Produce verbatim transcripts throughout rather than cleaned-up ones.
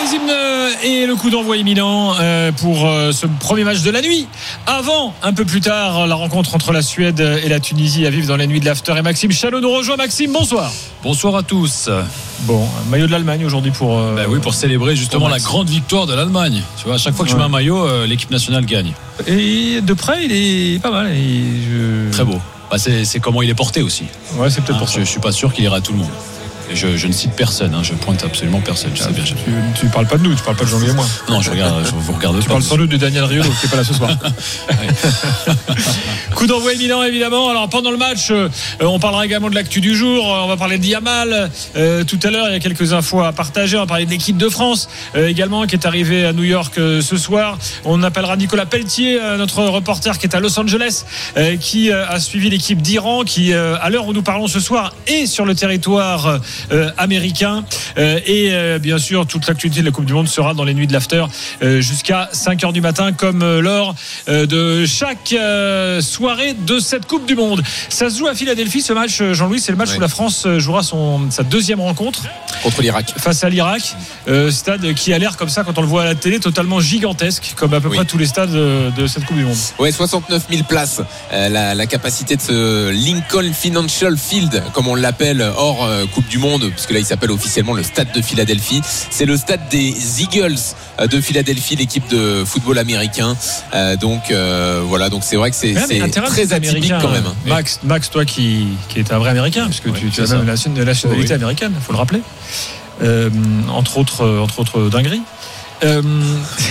les hymnes et le coup d'envoi imminent pour ce premier match de la nuit. Avant, un peu plus tard, la rencontre entre la Suède et la Tunisie à vivre dans la nuit de l'after. Et Maxime Chalot nous rejoint. Maxime, bonsoir. Bonsoir à tous. Bon, un maillot de l'Allemagne aujourd'hui pour. Euh, ben oui, pour célébrer justement pour la grande victoire de l'Allemagne. Tu vois, à chaque fois que ouais. je mets un maillot, euh, l'équipe nationale gagne. Et de près, il est pas mal. Et je... Très beau. Bah, c'est, c'est comment il est porté aussi. Ouais, c'est peut-être hein, pour ça. Je, je suis pas sûr qu'il ira à tout le monde. Je, je ne cite personne, hein, je pointe absolument personne. Je sais bien, je... Tu, tu parles pas de nous, tu parles pas de Jean-Louis et moi. Non, je regarde, je vous regarde tu pas. Tu parles sans doute de Daniel Riolo qui est pas là ce soir. Coup d'envoi éminent évidemment. Alors pendant le match, euh, on parlera également de l'actu du jour. On va parler de Yamal euh, tout à l'heure. Il y a quelques infos à partager. On va parler de l'équipe de France euh, également qui est arrivée à New York euh, ce soir. On appellera Nicolas Pelletier, euh, notre reporter qui est à Los Angeles, euh, qui euh, a suivi l'équipe d'Iran, qui euh, à l'heure où nous parlons ce soir est sur le territoire Euh, américain euh, et euh, bien sûr toute l'actualité de la Coupe du Monde sera dans les nuits de l'after euh, jusqu'à cinq heures du matin comme euh, lors euh, de chaque euh, soirée de cette Coupe du Monde. Ça se joue à Philadelphie ce match, Jean-Louis, c'est le match ouais. où la France jouera son, sa deuxième rencontre contre l'Irak face à l'Irak, euh, stade qui a l'air comme ça quand on le voit à la télé totalement gigantesque comme à peu oui. près tous les stades de, de cette Coupe du Monde. Ouais, soixante-neuf mille places, euh, la, la capacité de ce Lincoln Financial Field comme on l'appelle hors euh, Coupe du Monde, puisque là il s'appelle officiellement le stade de Philadelphie. C'est le stade des Eagles de Philadelphie, l'équipe de football américain. Euh, donc euh, voilà, donc c'est vrai que c'est, c'est très atypique quand même. Max, Max, toi qui, qui es un vrai américain, puisque oui, tu, tu as même la nationalité oui. américaine, il faut le rappeler. Euh, entre autres, entre autres dingueries. Euh... non,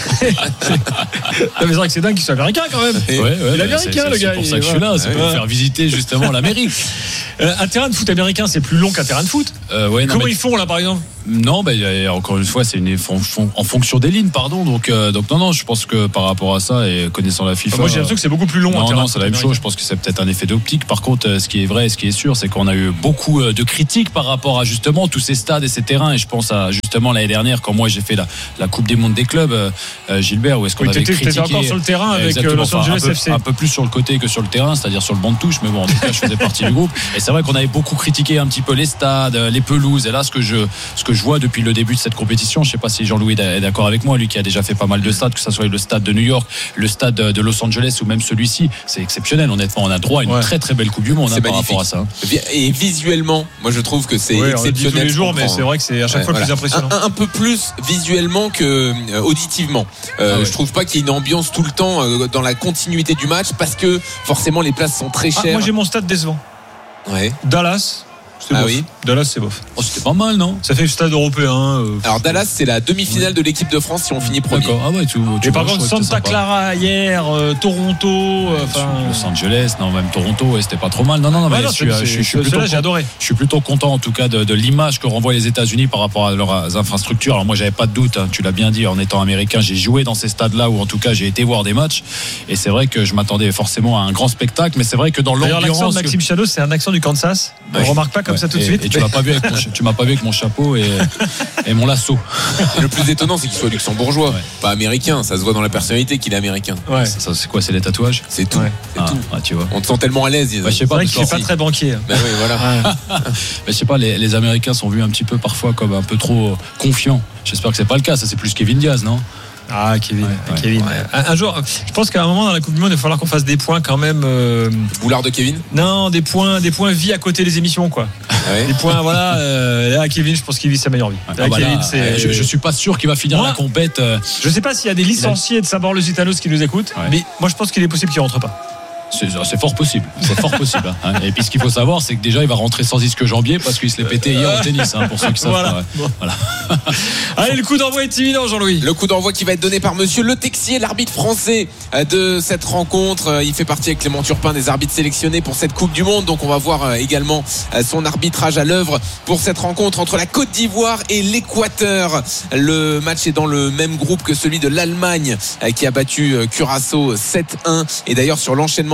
mais c'est vrai que c'est dingue qu'il soit américain quand même. Ouais, ouais, il est américain c'est, le gars. C'est pour ça que je suis là, c'est ouais. pour faire visiter justement l'Amérique. Euh, un terrain de foot américain, c'est plus long qu'un terrain de foot. Euh, ouais, Comment non, ils font là par exemple? Non, bah, encore une fois, c'est une, en fonction des lignes, pardon. Donc, euh, donc non, non, je pense que par rapport à ça et connaissant la FIFA. Moi, j'ai l'impression que c'est beaucoup plus long. Non, non, c'est la même chose. Je pense que c'est peut-être un effet d'optique. Par contre, ce qui est vrai, ce qui est sûr, c'est qu'on a eu beaucoup de critiques par rapport à justement tous ces stades et ces terrains. Et je pense à justement l'année dernière, quand moi j'ai fait la, la Coupe des Mondes des clubs, euh, Gilbert, où est-ce qu'on oui, avait t'étais, critiqué. T'étais encore sur le terrain avec Los enfin, Angeles un peu, F C. Un peu plus sur le côté que sur le terrain, c'est-à-dire sur le banc de touche. Mais bon, en tout cas, je faisais partie du groupe. Et c'est vrai qu'on avait beaucoup critiqué un petit peu les stades, les pelouses. Et là, ce que je, ce que je vois depuis le début de cette compétition, je ne sais pas si Jean-Louis est d'accord avec moi, lui qui a déjà fait pas mal de stades, que ce soit le stade de New York, le stade de Los Angeles ou même celui-ci, c'est exceptionnel. Honnêtement, on a droit à une ouais. très très belle Coupe du Monde hein, par rapport à ça. Et visuellement, moi je trouve que c'est ouais, exceptionnel. Tous les jours, mais c'est vrai que c'est à chaque ouais, fois voilà. plus impressionnant. Un, un peu plus visuellement que euh, auditivement. Euh, ah ouais. Je trouve pas qu'il y ait une ambiance tout le temps euh, dans la continuité du match parce que forcément les places sont très chères. Ah, moi j'ai mon stade décevant. Ouais. Dallas. C'est ah bof. Oui. Dallas, c'est bof. Oh, c'était pas mal, non? Ça fait le stade européen. Euh, Alors Dallas, c'est la demi-finale ouais. de l'équipe de France si on finit premier. D'accord. Ah ouais, tu, tu Et par contre, Santa Clara hier, euh, Toronto, euh, enfin Los Angeles, non même Toronto, ouais, c'était pas trop mal. Non, non, non. Ouais, mais non, je, suis, je, je suis plutôt, j'ai adoré. Je suis plutôt content en tout cas de, de l'image que renvoient les États-Unis par rapport à leurs infrastructures. Alors moi, j'avais pas de doute. Hein, tu l'as bien dit. En étant américain, j'ai joué dans ces stades-là ou en tout cas, j'ai été voir des matchs. Et c'est vrai que je m'attendais forcément à un grand spectacle, mais c'est vrai que dans l'ambiance. D'ailleurs, l'accent de Maxime Chalot, c'est un accent du Kansas. On remarque pas comme ça tout de suite. Tu m'as pas vu avec mon, tu m'as pas vu avec mon chapeau et, et mon lasso. Et le plus étonnant, c'est qu'il soit luxembourgeois, ouais. pas américain. Ça se voit dans la personnalité qu'il est américain. Ouais. Ça, ça, c'est quoi? C'est les tatouages? C'est tout. Ouais. C'est ah, tout. Ah, tu vois. On te sent tellement à l'aise. Bah, je sais pas. C'est vrai qu'il fait pas très banquier. Ben oui, voilà. Ouais. Mais je sais pas. Les, les Américains sont vus un petit peu parfois comme un peu trop confiants. J'espère que c'est pas le cas. Ça, c'est plus Kevin Diaz, non? Ah, Kevin, ouais, Kevin. Ouais. Un, un jour, je pense qu'à un moment dans la Coupe du Monde, il va falloir qu'on fasse des points quand même. Euh... Boulard de Kevin? Non, des points, des points vie à côté des émissions, quoi. Ouais. Des points, voilà. Euh, là, Kevin, je pense qu'il vit sa meilleure vie. Ah, là, bah Kevin, là, c'est... Je, je suis pas sûr qu'il va finir moi, la compète. Euh... Je sais pas s'il y a des licenciés a... de Saint-Borle-Lusitanos qui nous écoutent, ouais. mais moi, je pense qu'il est possible qu'il rentre pas. C'est, c'est fort possible, c'est fort possible. Hein. Et puis ce qu'il faut savoir, c'est que déjà il va rentrer sans disque jambier parce qu'il se l'est pété hier au tennis, hein, pour ceux qui savent voilà. pas. Ouais. Bon. Voilà. Allez, le coup d'envoi est imminent, Jean-Louis. Le coup d'envoi qui va être donné par Monsieur Le Texier, l'arbitre français de cette rencontre. Il fait partie avec Clément Turpin des arbitres sélectionnés pour cette Coupe du Monde. Donc on va voir également son arbitrage à l'œuvre pour cette rencontre entre la Côte d'Ivoire et l'Équateur. Le match est dans le même groupe que celui de l'Allemagne qui a battu Curaçao sept un. Et d'ailleurs sur l'enchaînement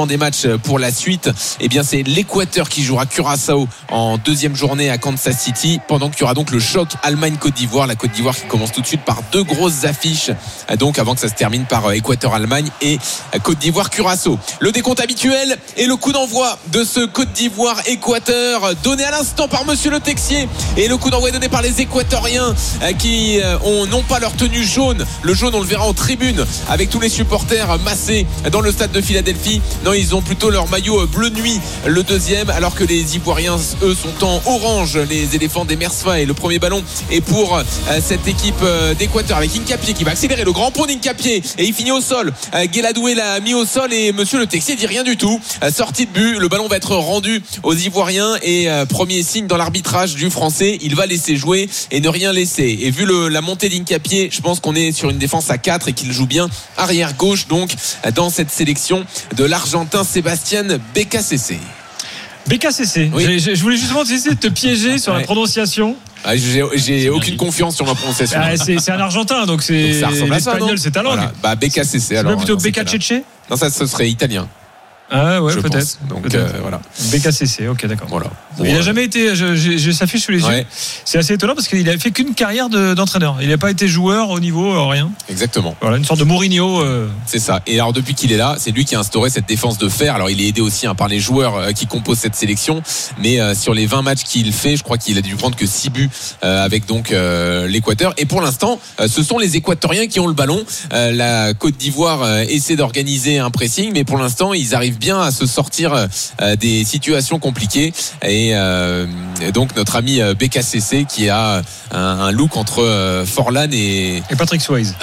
l'enchaînement des matchs pour la suite, eh bien c'est l'Équateur qui jouera Curaçao en deuxième journée à Kansas City, pendant qu'il y aura donc le choc Allemagne-Côte d'Ivoire. La Côte d'Ivoire qui commence tout de suite par deux grosses affiches, donc avant que ça se termine par Équateur-Allemagne et Côte d'Ivoire-Curaçao. Le décompte habituel et le coup d'envoi de ce Côte d'Ivoire-Équateur donné à l'instant par Monsieur Le Texier, et le coup d'envoi est donné par les Équatoriens qui ont non pas leur tenue jaune, le jaune on le verra en tribune avec tous les supporters massés dans le stade de Philadelphie. Non, ils ont plutôt leur maillot bleu nuit, le deuxième, alors que les Ivoiriens eux sont en orange, les éléphants des Mersfa. Et le premier ballon est pour euh, cette équipe euh, d'Équateur avec Hincapié qui va accélérer, le grand pont d'Hincapié, et il finit au sol. euh, Guéladoué l'a mis au sol et Monsieur Le Texier dit rien du tout. euh, sortie de but, le ballon va être rendu aux Ivoiriens et euh, premier signe dans l'arbitrage du français, il va laisser jouer et ne rien laisser. Et vu le, la montée d'Hincapié, je pense qu'on est sur une défense à quatre et qu'il joue bien arrière gauche donc dans cette sélection de l'Argentin Sébastien B K C C. B K C C, oui. je, je voulais justement essayer de te piéger sur ouais. la prononciation. Ah, j'ai, j'ai aucune confiance sur ma prononciation. Ah, c'est, c'est un Argentin, donc c'est donc ça ressemble à ça, l'espagnol, c'est ta langue. Voilà. Bah B K C C c'est alors. Plutôt B K C C. Non, ça ce serait italien. Ah ouais, je peut-être. Pense. Donc peut-être. Euh, voilà. B K C C, ok, d'accord. Voilà. Bon, il n'a jamais été. Je, je, je s'affiche sous les yeux. Ouais. C'est assez étonnant parce qu'il a fait qu'une carrière de, d'entraîneur. Il n'a pas été joueur au niveau, euh, rien. Exactement. Voilà, une sorte de Mourinho. Euh... C'est ça. Et alors depuis qu'il est là, c'est lui qui a instauré cette défense de fer. Alors il est aidé aussi hein, par les joueurs euh, qui composent cette sélection. Mais euh, sur les vingt matchs qu'il fait, je crois qu'il a dû prendre que six buts euh, avec donc euh, l'Équateur. Et pour l'instant, euh, ce sont les Équatoriens qui ont le ballon. Euh, la Côte d'Ivoire euh, essaie d'organiser un pressing, mais pour l'instant, ils arrivent bien à se sortir euh, des situations compliquées. Et, euh, et donc notre ami B K C C qui a un, un look entre euh, Forlan et et Patrick Swayze.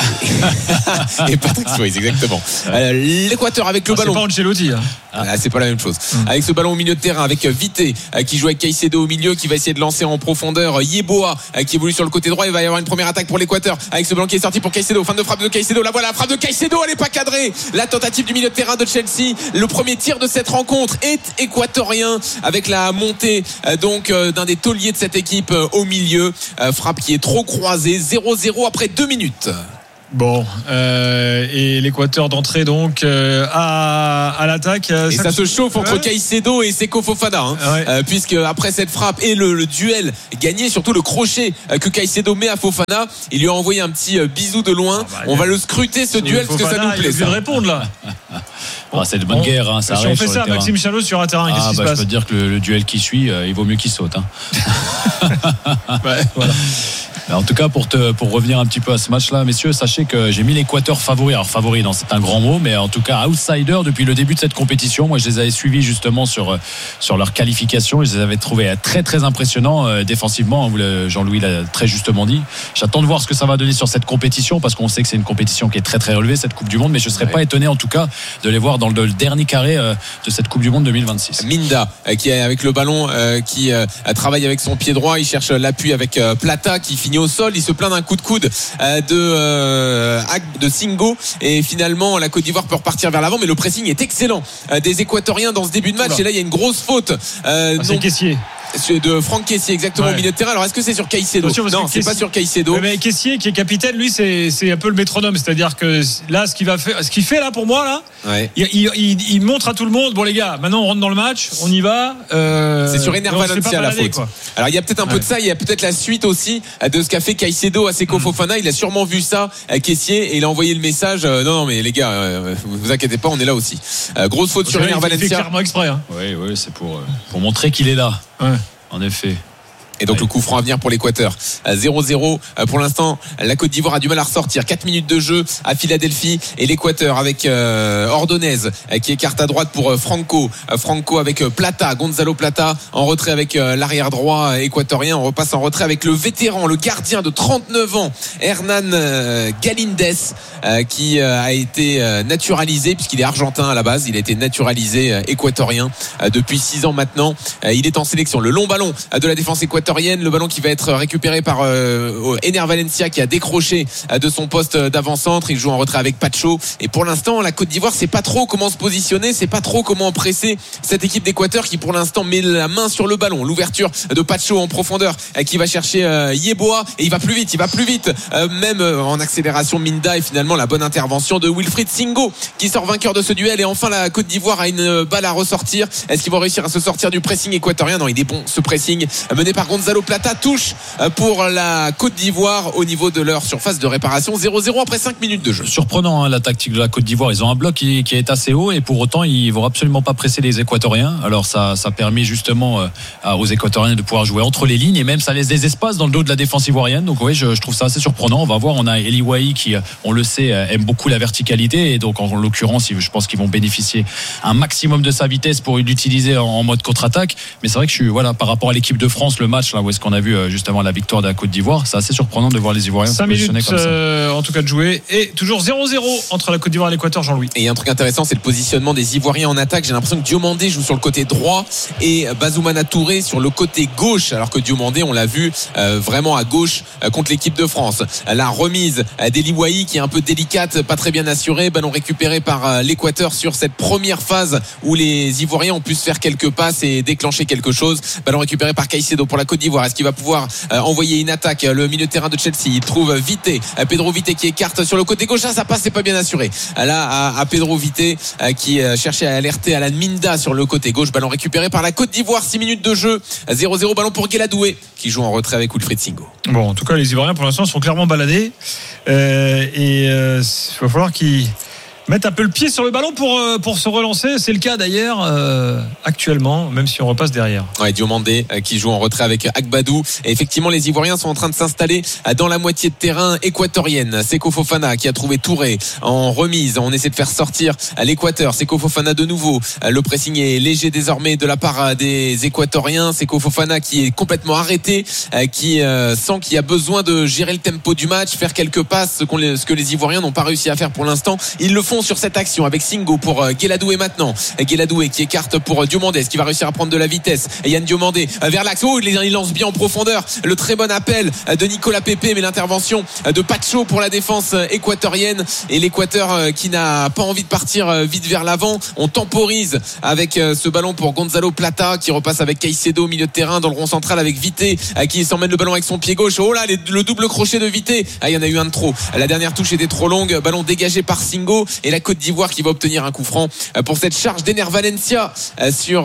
et Patrick Swayze, exactement. Euh, L'Équateur avec le ah, ballon. C'est pas Ancelotti. Hein. Ah, c'est pas la même chose. Mmh. Avec ce ballon au milieu de terrain, avec Vité euh, qui joue avec Caicedo au milieu, qui va essayer de lancer en profondeur. Yeboah euh, qui évolue sur le côté droit. Il va y avoir une première attaque pour l'Équateur avec ce ballon qui est sorti pour Caicedo. Fin de frappe de Caicedo. La voilà, la frappe de Caicedo, elle est pas cadrée. La tentative du milieu de terrain de Chelsea. Le premier tir de cette rencontre est équatorien avec la montée euh, donc euh, d'un des tauliers de cette équipe euh, au milieu. Euh, frappe qui est trop croisée. zéro zéro après deux minutes. Bon, euh, et l'Équateur d'entrée donc euh, à, à l'attaque. Euh, et ça, ça se chauffe entre ouais. Caicedo et Seko Fofana, hein, ouais. euh, puisque après cette frappe et le, le duel gagné, surtout le crochet euh, que Caicedo met à Fofana, il lui a envoyé un petit euh, bisou de loin. Ah bah, on va le scruter ce duel Fofana, parce que ça nous plaît. Il va répondre là. Ah, c'est de bonne on, guerre, hein, ça si on fait ça, Maxime Chalot sur un terrain, ah, qu'est-ce qui bah, se passe? Je peux te dire que le, le duel qui suit, euh, il vaut mieux qu'il saute. Hein. ouais, voilà. En tout cas, pour, te, pour revenir un petit peu à ce match-là, messieurs, sachez que j'ai mis l'Équateur favori. Alors favori, non, c'est un grand mot, mais en tout cas outsider depuis le début de cette compétition. Moi, je les avais suivis justement sur sur leur qualification. Je les avais trouvés très très impressionnants euh, défensivement. Jean-Louis l'a très justement dit. J'attends de voir ce que ça va donner sur cette compétition parce qu'on sait que c'est une compétition qui est très très relevée, cette Coupe du Monde. Mais je ne serais ouais. pas étonné en tout cas de les voir dans le, le dernier carré euh, de cette Coupe du Monde deux mille vingt-six. Minda euh, qui est avec le ballon, euh, qui euh, travaille avec son pied droit. Il cherche l'appui avec euh, Plata qui finit au sol. Il se plaint d'un coup de coude euh, de euh, de Singo et finalement la Côte d'Ivoire peut repartir vers l'avant, mais le pressing est excellent euh, des Équatoriens dans ce début de match. Oula. Et là il y a une grosse faute euh, ah, c'est donc, Kessier de Franck Kessier exactement ouais. au milieu de terrain. Alors est-ce que c'est sur Caicedo? Non, c'est Kessier... pas sur Caicedo. Mais, mais Kessier qui est capitaine, lui c'est c'est un peu le métronome, c'est-à-dire que là ce qu'il va faire, ce qu'il fait là pour moi là, ouais. il, il, il, il montre à tout le monde, bon les gars, maintenant on rentre dans le match, on y va. Euh, c'est sur Ener Valencia la faute. Quoi. Alors il y a peut-être un ouais. peu de ça, il y a peut-être la suite aussi de ce qu'a fait Caicedo à Seko mmh. Fofana. Il a sûrement vu ça à Kessier et il a envoyé le message. Euh, non non mais les gars, euh, vous inquiétez pas, on est là aussi. Euh, grosse faute sur Ener Valencia. Il fait clairement exprès. Hein. Oui oui, c'est pour euh, pour montrer qu'il est là. Ouais. En effet. Et donc ouais. le coup franc à venir pour l'Équateur. zéro zéro pour l'instant. La Côte d'Ivoire a du mal à ressortir. quatre minutes de jeu à Philadelphie et l'Équateur avec euh, Ordonez qui écarte à droite pour Franco. Franco avec Plata, Gonzalo Plata en retrait avec euh, l'arrière droit équatorien. On repasse en retrait avec le vétéran, le gardien de trente-neuf ans, Hernan euh, Galindez euh, qui euh, a été euh, naturalisé puisqu'il est argentin à la base. Il a été naturalisé euh, équatorien euh, depuis six ans maintenant. Euh, il est en sélection. Le long ballon euh, de la défense équatorienne équatorienne. Le ballon qui va être récupéré par euh, Ener Valencia qui a décroché euh, de son poste d'avant-centre. Il joue en retrait avec Pacho. Et pour l'instant, la Côte d'Ivoire sait pas trop comment se positionner, sait pas trop comment presser cette équipe d'Équateur qui pour l'instant met la main sur le ballon. L'ouverture de Pacho en profondeur euh, qui va chercher euh, Yeboah et il va plus vite, il va plus vite, euh, même euh, en accélération Minda et finalement la bonne intervention de Wilfried Singo qui sort vainqueur de ce duel. Et enfin la Côte d'Ivoire a une balle à ressortir. Est-ce qu'ils vont réussir à se sortir du pressing équatorien? Non, il est bon ce pressing mené par Gonzalo Plata. Touche pour la Côte d'Ivoire au niveau de leur surface de réparation. Zéro zéro après cinq minutes de jeu. Surprenant hein, la tactique de la Côte d'Ivoire. Ils ont un bloc qui, qui est assez haut et pour autant ils vont absolument pas presser les Équatoriens. Alors ça, ça permet justement euh, aux Équatoriens de pouvoir jouer entre les lignes et même ça laisse des espaces dans le dos de la défense ivoirienne. Donc oui, je, je trouve ça assez surprenant. On va voir. On a Eli Wahi qui, on le sait, aime beaucoup la verticalité et donc en l'occurrence, je pense qu'ils vont bénéficier un maximum de sa vitesse pour l'utiliser en, en mode contre-attaque. Mais c'est vrai que je suis voilà par rapport à l'équipe de France, le match là où est-ce qu'on a vu justement la victoire de la Côte d'Ivoire, c'est assez surprenant de voir les Ivoiriens se positionner comme ça. Euh, en tout cas de jouer et toujours zéro zéro entre la Côte d'Ivoire et l'Équateur, Jean-Louis. Et un truc intéressant, c'est le positionnement des Ivoiriens en attaque. J'ai l'impression que Diomandé joue sur le côté droit et Bazoumana Touré sur le côté gauche, alors que Diomandé, on l'a vu euh, vraiment à gauche euh, contre l'équipe de France. La remise d'Eli Wahi qui est un peu délicate, pas très bien assurée, ballon récupéré par euh, l'Équateur sur cette première phase où les Ivoiriens ont pu se faire quelques passes et déclencher quelque chose. Ballon récupéré par Caicedo pour la Côte d'Ivoire. Est-ce qu'il va pouvoir euh, envoyer une attaque? Le milieu de terrain de Chelsea, il trouve Vité, euh, Pedro Vité qui écarte sur le côté gauche. Ça, ça passe, c'est pas bien assuré. Là, à, à Pedro Vité euh, qui euh, cherchait à alerter Alan Minda sur le côté gauche. Ballon récupéré par la Côte d'Ivoire. six minutes de jeu. zéro zéro. Ballon pour Gueladoué qui joue en retrait avec Wilfried Singo. Bon, en tout cas, les Ivoiriens pour l'instant sont clairement baladés euh, et euh, il va falloir qu'ils mettre un peu le pied sur le ballon pour, pour se relancer. C'est le cas d'ailleurs euh, actuellement, même si on repasse derrière. Ouais, Diomandé euh, qui joue en retrait avec Agbadou. Et effectivement, les Ivoiriens sont en train de s'installer dans la moitié de terrain équatorienne. Seko Fofana qui a trouvé Touré en remise. On essaie de faire sortir à l'Équateur. Seko Fofana de nouveau. Le pressing est léger désormais de la part des Équatoriens. Seko Fofana qui est complètement arrêté, qui euh, sent qu'il y a besoin de gérer le tempo du match, faire quelques passes, ce, qu'on les, ce que les Ivoiriens n'ont pas réussi à faire pour l'instant. Ils le font sur cette action avec Singo pour Gueladoué maintenant. Gueladoué qui écarte pour Diomandé, est-ce qu'il va réussir à prendre de la vitesse? Et Yann Diomandé vers l'axe. Oh, il lance bien en profondeur. Le très bon appel de Nicolas Pepe, mais l'intervention de Pacho pour la défense équatorienne et l'Équateur qui n'a pas envie de partir vite vers l'avant. On temporise avec ce ballon pour Gonzalo Plata qui repasse avec Caicedo au milieu de terrain dans le rond central avec Vité qui s'emmène le ballon avec son pied gauche. Oh là, le double crochet de Vité. Ah, il y en a eu un de trop. La dernière touche était trop longue. Ballon dégagé par Singo et la Côte d'Ivoire qui va obtenir un coup franc pour cette charge d'Ener Valencia sur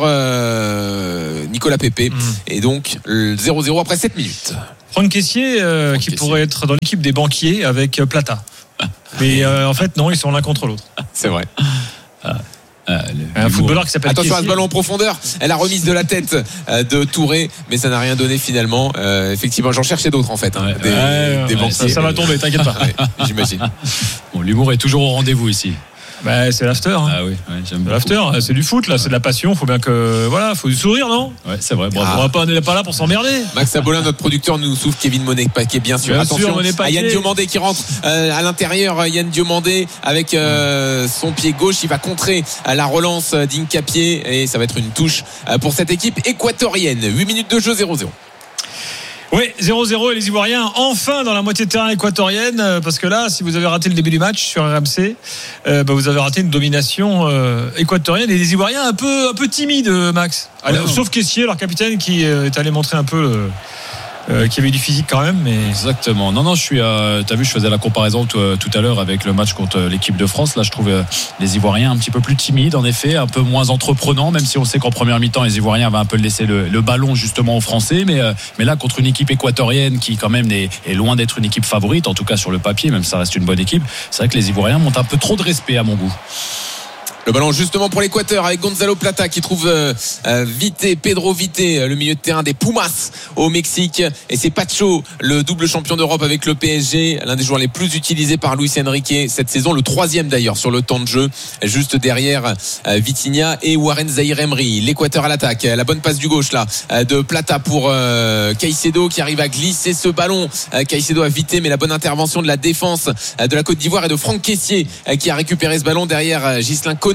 euh, Nicolas Pepe. Mmh. Et donc zéro zéro après sept minutes. Franck Kessié euh, Franck qui Kessié. pourrait être dans l'équipe des banquiers avec Plata. Mais euh, en fait non, ils sont l'un contre l'autre. C'est vrai. Ah. Euh, un footballeur qui s'appelle attention Kessié. À ce ballon en profondeur, elle a remise de la tête de Touré, mais ça n'a rien donné finalement. Euh, effectivement, j'en cherchais d'autres en fait, hein, ouais, des, ouais, des ouais, ça, ça va tomber, t'inquiète pas. Ouais, j'imagine. Bon, l'humour est toujours au rendez-vous ici. Bah, c'est l'after. Hein. Ah oui, ouais, j'aime bien. L'after, c'est du foot là, c'est de la passion. Faut bien que voilà, faut du sourire, non? Ouais, c'est vrai. Bravo. Ah. On va pas, on n'est pas là pour s'emmerder. Max Abolin, notre producteur, nous souffle Kevin Monet-Paquet, bien sûr. Bien Attention sûr, à Yann Diomandé qui rentre euh, à l'intérieur. Yann Diomandé avec euh, son pied gauche, il va contrer à la relance d'Incapié et ça va être une touche euh, pour cette équipe équatorienne. huit minutes de jeu, zéro zéro. Oui, zéro zéro et les Ivoiriens enfin dans la moitié de terrain équatorienne, parce que là, si vous avez raté le début du match sur R M C, euh, bah, vous avez raté une domination euh, équatorienne et les Ivoiriens un peu, un peu timides, Max. Alors, sauf Kessié, leur capitaine, qui est allé montrer un peu le, euh, qui avait du physique quand même. Mais... Exactement. Non, non, je suis. Euh, t'as vu, je faisais la comparaison tout, tout à l'heure avec le match contre l'équipe de France. Là, je trouve euh, les Ivoiriens un petit peu plus timides, en effet, un peu moins entreprenants, même si on sait qu'en première mi-temps, les Ivoiriens avaient un peu laissé le, le ballon justement aux Français. Mais, euh, mais là, contre une équipe équatorienne qui, quand même, est, est loin d'être une équipe favorite, en tout cas sur le papier, même si ça reste une bonne équipe, c'est vrai que les Ivoiriens montent un peu trop de respect à mon goût. Le ballon justement pour l'Équateur avec Gonzalo Plata qui trouve euh, euh, Vité, Pedro Vité, le milieu de terrain des Pumas au Mexique. Et c'est Pacho, le double champion d'Europe avec le P S G, l'un des joueurs les plus utilisés par Luis Enrique cette saison, le troisième d'ailleurs sur le temps de jeu, juste derrière euh, Vitinha et Warren Zahir Emery. L'Équateur à l'attaque, la bonne passe du gauche là euh, de Plata pour euh, Caicedo qui arrive à glisser ce ballon. Euh, Caicedo a Vité, mais la bonne intervention de la défense euh, de la Côte d'Ivoire et de Franck Kessié euh, qui a récupéré ce ballon derrière euh, Ghislain Koné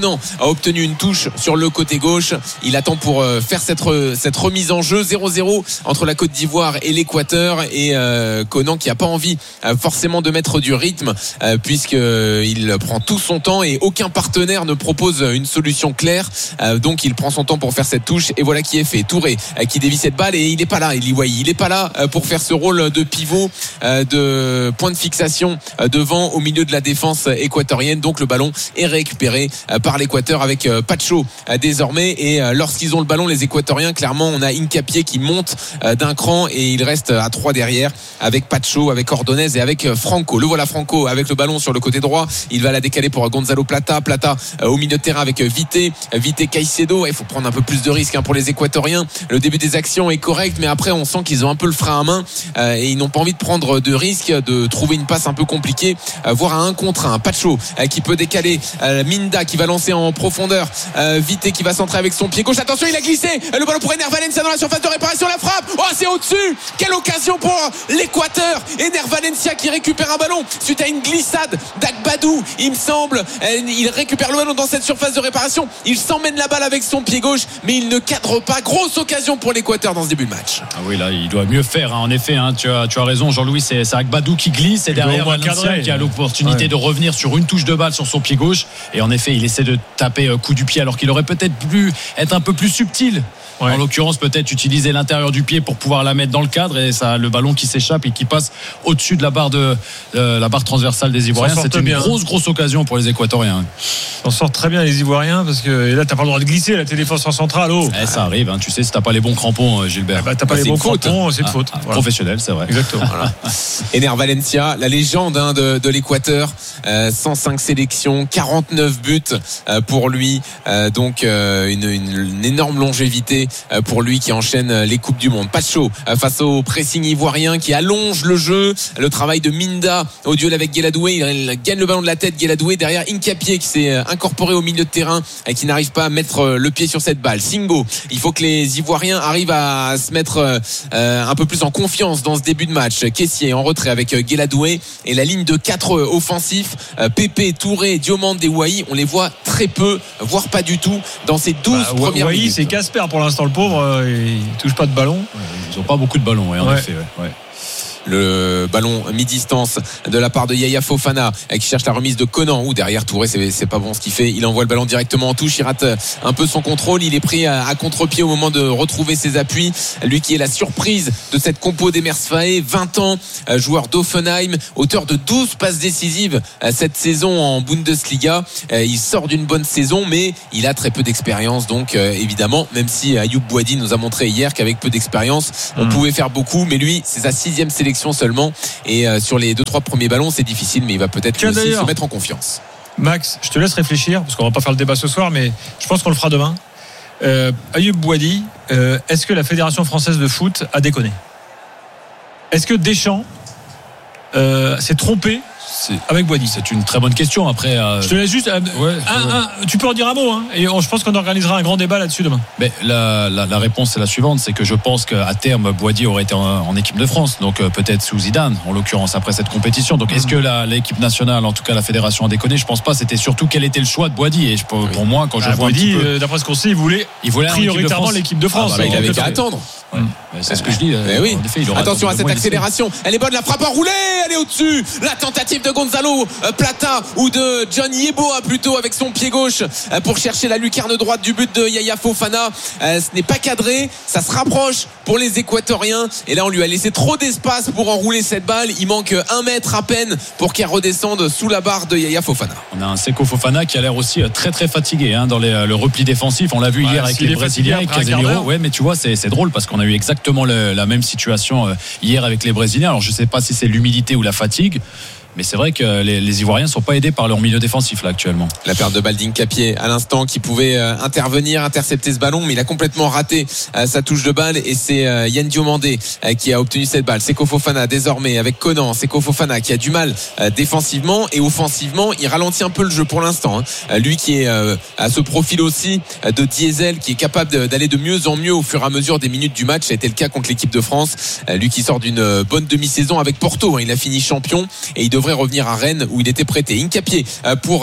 Conan a obtenu une touche sur le côté gauche. Il attend pour faire cette, cette remise en jeu. Zéro zéro entre la Côte d'Ivoire et l'Équateur, et euh, Conan qui a pas envie euh, forcément de mettre du rythme euh, puisque euh, il prend tout son temps et aucun partenaire ne propose une solution claire, euh, donc il prend son temps pour faire cette touche, et voilà qui est fait. Touré euh, qui dévie cette balle, et il est pas là, il il est pas là euh, pour faire ce rôle de pivot, euh, de point de fixation euh, devant au milieu de la défense équatorienne. Donc le ballon est récupéré euh, par l'Équateur avec euh, Pacho euh, désormais, et euh, lorsqu'ils ont le ballon, les Équatoriens, clairement on a Hincapié qui monte euh, d'un cran, et il reste à trois derrière avec Pacho, avec Ordonez et avec Franco. Le voilà Franco avec le ballon sur le côté droit, il va la décaler pour Gonzalo Plata. Plata euh, au milieu de terrain avec Vité, Vité Caicedo. Il faut prendre un peu plus de risques hein, pour les Équatoriens. Le début des actions est correct, mais après on sent qu'ils ont un peu le frein à main euh, et ils n'ont pas envie de prendre de risques, de trouver une passe un peu compliquée, euh, voire à un contre un. Pacho euh, qui peut décaler, euh, Minda qui va lancer en profondeur, euh, Vité qui va centrer avec son pied gauche. Attention, il a glissé, le ballon pour Ener Valencia dans la surface de réparation, la frappe, oh c'est au-dessus. Quelle occasion pour l'Équateur. Ener Valencia qui récupère un ballon suite à une glissade d'Agbadou, il me semble. Il récupère le ballon dans cette surface de réparation, il s'emmène la balle avec son pied gauche, mais il ne cadre pas. Grosse occasion pour l'Équateur dans ce début de match. Ah oui, là il doit mieux faire hein. En effet hein, tu, as, tu as raison Jean-Louis, c'est, c'est Agbadou qui glisse, et derrière Valencia qui a l'opportunité ouais. de revenir sur une touche de balle sur son pied gauche, et en effet il essaie de taper coup du pied alors qu'il aurait peut-être pu être un peu plus subtil. Ouais. En l'occurrence, peut-être utiliser l'intérieur du pied pour pouvoir la mettre dans le cadre, et ça, le ballon qui s'échappe et qui passe au-dessus de la barre de euh, la barre transversale des Ivoiriens. C'est une bien. grosse grosse occasion pour les Équatoriens. On sort très bien les Ivoiriens, parce que et là t'as pas le droit de glisser, là t'es défenseur central. Oh. Eh, ça arrive, hein, tu sais, si t'as pas les bons crampons, Gilbert. Eh bah, t'as pas bah, les bons crampons, c'est de faute. Ah, voilà. Professionnel, c'est vrai. Exactement. Voilà. Ener Valencia, la légende hein, de, de l'Équateur, euh, cent cinq sélections, quarante-neuf buts euh, pour lui, euh, donc euh, une, une, une énorme longévité euh, pour lui qui enchaîne les Coupes du Monde. Pacho euh, face au pressing ivoirien qui allonge le jeu, le travail de Minda au duel avec Guéladoué, il, il gagne le ballon de la tête. Guéladoué derrière Hincapié qui s'est incorporé au milieu de terrain et qui n'arrive pas à mettre le pied sur cette balle. Singo, il faut que les Ivoiriens arrivent à se mettre euh, un peu plus en confiance dans ce début de match. Kessié en retrait avec Guéladoué, et la ligne de quatre offensifs, euh, Pépé, Touré, Diomande et Wai, on les voit très peu, voire pas du tout dans ces douze bah, premières Wai, minutes. C'est Casper pour l'instant, le pauvre, euh, il touche pas de ballon. Ouais, ils ont pas beaucoup de ballons, ouais, en ouais. effet. Ouais. Ouais. Le ballon mi-distance de la part de Yaya Fofana qui cherche la remise de Conan, ou derrière Touré, c'est, c'est pas bon ce qu'il fait, il envoie le ballon directement en touche, il rate un peu son contrôle, il est pris à, à contre-pied au moment de retrouver ses appuis. Lui qui est la surprise de cette compo d'Emers Faé, vingt ans, joueur d'Offenheim, auteur de douze passes décisives cette saison en Bundesliga. Il sort d'une bonne saison, mais il a très peu d'expérience, donc évidemment, même si Ayoub Boadi nous a montré hier qu'avec peu d'expérience on mmh. pouvait faire beaucoup, mais lui c'est sa sixième sélection seulement, et euh, sur les deux trois premiers ballons c'est difficile, mais il va peut-être Tiens, aussi se mettre en confiance. Max, je te laisse réfléchir parce qu'on va pas faire le débat ce soir, mais je pense qu'on le fera demain. euh, Ayoub Boadi, euh, est-ce que la Fédération française de foot a déconné? Est-ce que Deschamps euh, s'est trompé c'est, avec Boadi? C'est une très bonne question. Après, euh... je te laisse juste. Euh, ouais, un, ouais. Un, tu peux en dire un mot, hein, et on, je pense qu'on organisera un grand débat là-dessus demain. Mais la, la, la réponse est la suivante, c'est que je pense qu'à terme Boadi aurait été en, en équipe de France, donc euh, peut-être sous Zidane, en l'occurrence après cette compétition. Donc mmh. est-ce que la, l'équipe nationale, en tout cas la fédération, a déconné? Je pense pas. C'était surtout quel était le choix de Boadi. Et je, pour, oui. pour moi, quand je ah, vois Boadi, un petit peu, euh, d'après ce qu'on sait, il voulait, il voulait prioritairement l'équipe de France. Ah, bah, il avait qu'à attendre. Ouais. C'est ce que je dis. Mais oui. En effet, il attention à cette accélération. Elle est bonne, la frappe enroulée, elle est au-dessus. La tentative de Gonzalo Plata ou de John Yeboah plutôt avec son pied gauche pour chercher la lucarne droite du but de Yaya Fofana. Ce n'est pas cadré, ça se rapproche pour les Équatoriens. Et là, on lui a laissé trop d'espace pour enrouler cette balle. Il manque un mètre à peine pour qu'elle redescende sous la barre de Yaya Fofana. On a un Seko Fofana qui a l'air aussi très très fatigué hein, dans les, le repli défensif. On l'a vu ouais, hier avec les Brésiliens, avec Casemiro. Ouais, mais tu vois, c'est, c'est drôle parce qu'on a eu exactement le, la même situation hier avec les Brésiliens. Alors, je sais pas si c'est l'humidité ou la fatigue, mais c'est vrai que les, les Ivoiriens ne sont pas aidés par leur milieu défensif là actuellement. La perte de balle d'Hincapié à l'instant qui pouvait euh, intervenir, intercepter ce ballon, mais il a complètement raté euh, sa touche de balle, et c'est euh, Yann Diomandé euh, qui a obtenu cette balle. Seko Fofana désormais avec Conan. Seko Fofana qui a du mal euh, défensivement et offensivement, il ralentit un peu le jeu pour l'instant. Hein. Euh, lui qui est euh, à ce profil aussi euh, de diesel, qui est capable de, d'aller de mieux en mieux au fur et à mesure des minutes du match. Ça a été le cas contre l'équipe de France. Euh, lui qui sort d'une euh, bonne demi-saison avec Porto. Hein. Il a fini champion et il devrait revenir à Rennes où il était prêté. Hincapié pour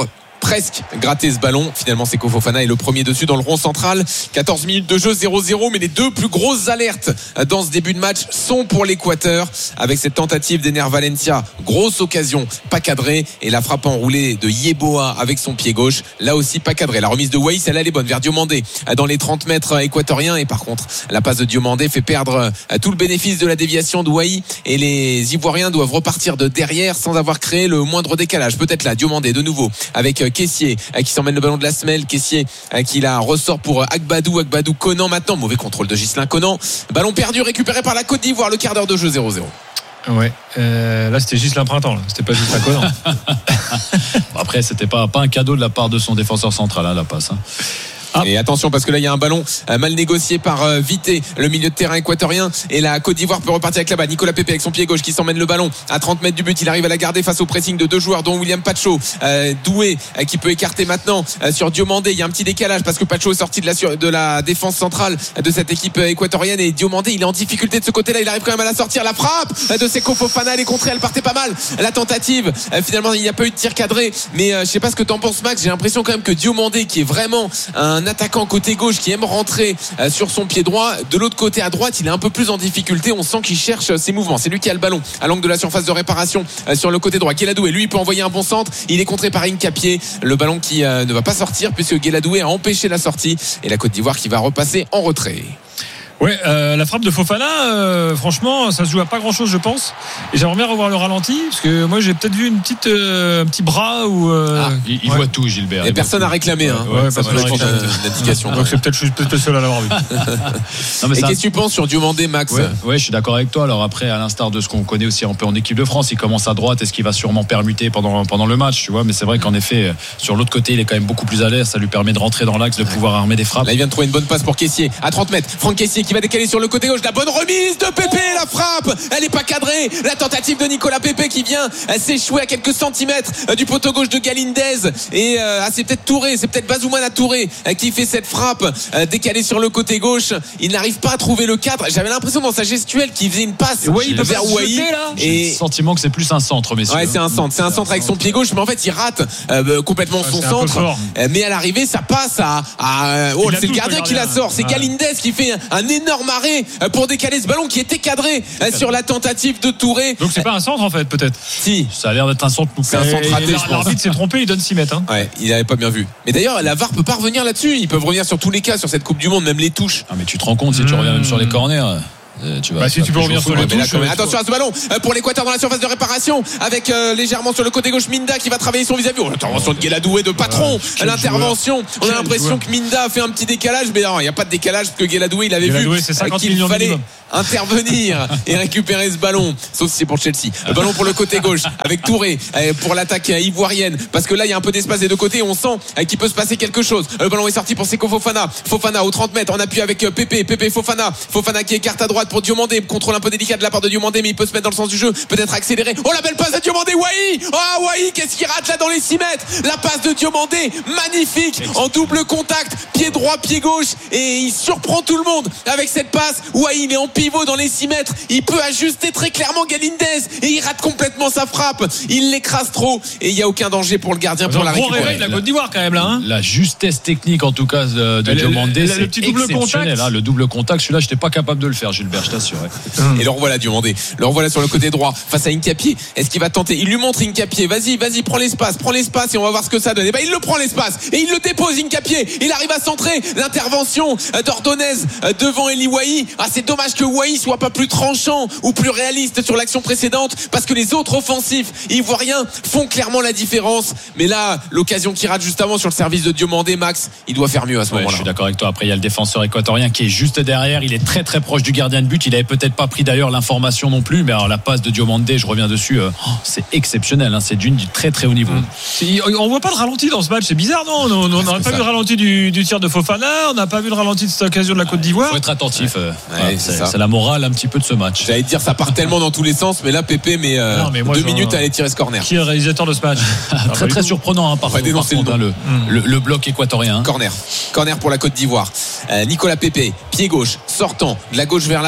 presque gratté ce ballon. Finalement, Seko Fofana est le premier dessus dans le rond central. quatorze minutes de jeu, zéro zéro, mais les deux plus grosses alertes dans ce début de match sont pour l'Équateur, avec cette tentative d'Ener Valencia, grosse occasion, pas cadrée, et la frappe enroulée de Yeboah avec son pied gauche, là aussi pas cadrée. La remise de Wai, celle-là elle est bonne, vers Diomandé dans les trente mètres équatoriens, et par contre la passe de Diomandé fait perdre tout le bénéfice de la déviation de Wai, et les Ivoiriens doivent repartir de derrière sans avoir créé le moindre décalage. Peut-être là, Diomandé de nouveau avec Kessié qui s'emmène le ballon de la semelle, Kessié qui la ressort pour Agbadou, Agbadou Conan maintenant, mauvais contrôle de Ghislain Conan, ballon perdu récupéré par la Côte d'Ivoire, le quart d'heure de jeu, zéro zéro. Ouais, euh, là c'était juste l'imprint-temps, là. C'était pas juste un Conan. Après, c'était pas, pas un cadeau de la part de son défenseur central, hein, la passe. Hein. Ah. Et attention parce que là il y a un ballon mal négocié par Vité, le milieu de terrain équatorien, et la Côte d'Ivoire peut repartir avec là-bas. Nicolas Pepe avec son pied gauche qui s'emmène le ballon à trente mètres du but, il arrive à la garder face au pressing de deux joueurs dont William Pacho, euh, Doué euh, qui peut écarter maintenant euh, sur Diomandé. Il y a un petit décalage parce que Pacho est sorti de la, sur, de la défense centrale de cette équipe équatorienne, et Diomandé il est en difficulté de ce côté-là, il arrive quand même à la sortir. La frappe de Seko Fofana, elle est contrée, elle partait pas mal. La tentative, euh, finalement il n'y a pas eu de tir cadré, mais euh, je sais pas ce que t'en penses Max, j'ai l'impression quand même que Diomandé, qui est vraiment un attaquant côté gauche qui aime rentrer euh, sur son pied droit, de l'autre côté à droite il est un peu plus en difficulté, on sent qu'il cherche ses mouvements. C'est lui qui a le ballon à l'angle de la surface de réparation euh, sur le côté droit. Guéladoué lui il peut envoyer un bon centre, il est contré par Incapié, le ballon qui euh, ne va pas sortir puisque Guéladoué a empêché la sortie, et la Côte d'Ivoire qui va repasser en retrait. Ouais, euh, la frappe de Fofana, euh, franchement, ça se joue à pas grand-chose, je pense. Et j'aimerais bien revoir le ralenti, parce que moi, j'ai peut-être vu une petite, euh, un petit bras où. Euh, ah, il, il ouais. voit tout, Gilbert. Et personne n'a réclamé, hein. Ouais, ouais, ça doit être une indication. Donc c'est peut-être je suis peut-être le seul à l'avoir vu. Non, mais et qu'est-ce que tu penses sur Diomandé, Max? Ouais, ouais, je suis d'accord avec toi. Alors après, à l'instar de ce qu'on connaît aussi un peu en équipe de France, il commence à droite, est-ce qu'il va sûrement permuter pendant pendant le match, tu vois? Mais c'est vrai qu'en effet, sur l'autre côté, il est quand même beaucoup plus à l'aise. Ça lui permet de rentrer dans l'axe, de pouvoir armer des frappes. Là, il vient de trouver une bonne passe pour Kessié à trente mètres. Franck Kessié qui va décaler sur le côté gauche, la bonne remise de Pépé, la frappe, elle n'est pas cadrée, la tentative de Nicolas Pépé qui vient s'échouer à quelques centimètres du poteau gauche de Galindez, et euh, ah, c'est peut-être Touré, c'est peut-être Bazoumana Touré qui fait cette frappe euh, décalée sur le côté gauche. Il n'arrive pas à trouver le cadre, j'avais l'impression dans sa gestuelle qu'il faisait une passe ouais, vers Wai, et le sentiment que c'est plus un centre, messieurs. Ouais, c'est un centre, c'est un centre avec son pied gauche, mais en fait il rate euh, complètement ouais, son centre, mais à l'arrivée ça passe à, à oh, c'est le gardien qui la sort, c'est ouais. Galindez qui fait un, un énorme arrêt pour décaler ce ballon qui était cadré sur la tentative de Touré. Donc c'est pas un centre en fait, peut-être. Si, ça a l'air d'être un centre. C'est un centre raté. L'arbitre s'est trompé, il donne six mètres. Hein. Ouais, il avait pas bien vu. Mais d'ailleurs, la V A R peut pas revenir là-dessus. Ils peuvent revenir sur tous les cas sur cette Coupe du Monde, même les touches. Ah mais tu te rends compte si tu reviens même sur les corners. Euh, tu vas, bah si tu peux revenir sur les touches, là, attention à ce ballon euh, pour l'Équateur dans la surface de réparation avec euh, légèrement sur le côté gauche Minda qui va travailler son vis-à-vis. Oh, l'intervention de Guéladoué de patron, ah, l'intervention. On a l'impression joueur. que Minda a fait un petit décalage, mais non, il n'y a pas de décalage parce que Guéladoué il avait Guéladoué, vu euh, qu'il fallait minimum. intervenir et récupérer ce ballon, sauf si c'est pour Chelsea. Le ballon pour le côté gauche avec Touré euh, pour l'attaque euh, ivoirienne, parce que là il y a un peu d'espace des deux côtés, on sent euh, qu'il peut se passer quelque chose. Le ballon est sorti pour Seko Fofana. Fofana aux trente mètres en appui avec euh, Pépé, Pépé Fofana, Fofana qui écarte à droite pour Diomandé, contrôle un peu délicat de la part de Diomandé, mais il peut se mettre dans le sens du jeu, peut-être accélérer. Oh la belle passe de Diomandé, Wai. Oh Wai, qu'est-ce qu'il rate là dans les six mètres? La passe de Diomandé, magnifique, en double contact, pied droit, pied gauche, et il surprend tout le monde avec cette passe. Wai il est en pivot dans les six mètres, il peut ajuster très clairement Galindez et il rate complètement sa frappe, il l'écrase trop et il n'y a aucun danger pour le gardien pour la récupérer. Réveil de la Côte d'Ivoire quand même là. Hein la justesse technique en tout cas de, de Diomandé, c'est le petit double contact. Hein, le double contact, celui-là, j'étais pas capable de le faire, Gilbert, je t'assure. Et le revoilà Diomandé, le revoilà sur le côté droit face à Incapié. Est-ce qu'il va tenter? Il lui montre Incapié, vas-y, vas-y, prends l'espace, prends l'espace et on va voir ce que ça donne. Et ben il le prend l'espace et il le dépose Incapié. Il arrive à centrer, l'intervention d'Ordonez devant Eli Wai. Ah c'est dommage que Wai soit pas plus tranchant ou plus réaliste sur l'action précédente, parce que les autres offensifs ivoiriens font clairement la différence. Mais là, l'occasion qu'il rate juste avant sur le service de Diomandé, Max, il doit faire mieux à ce ouais, moment-là. Je suis d'accord avec toi. Après, il y a le défenseur équatorien qui est juste derrière. Il est très très proche du gardien de but. Il avait peut-être pas pris d'ailleurs l'information non plus, mais alors la passe de Diomandé, je reviens dessus, euh, oh, c'est exceptionnel. Hein, c'est d'une du très très haut niveau. Mmh. On voit pas de ralenti dans ce match. C'est bizarre, non? On n'a pas ça. vu le ralenti du, du tir de Fofana. On n'a pas vu le ralenti de cette occasion de la Côte d'Ivoire. Il faut être attentif. Ouais. Euh, ouais, voilà, c'est, c'est, c'est la morale un petit peu de ce match. J'allais te dire, ça part tellement dans tous les sens, mais là Pépé mais, euh, non, mais moi, deux minutes à aller tirer ce corner. Qui est le réalisateur de ce match? Très très surprenant hein, par, par, par contre, le, mmh. le, le bloc équatorien. Hein. Corner, corner pour la Côte d'Ivoire. Euh, Nicolas Pépé, pied gauche, sortant de la gauche vers la droite.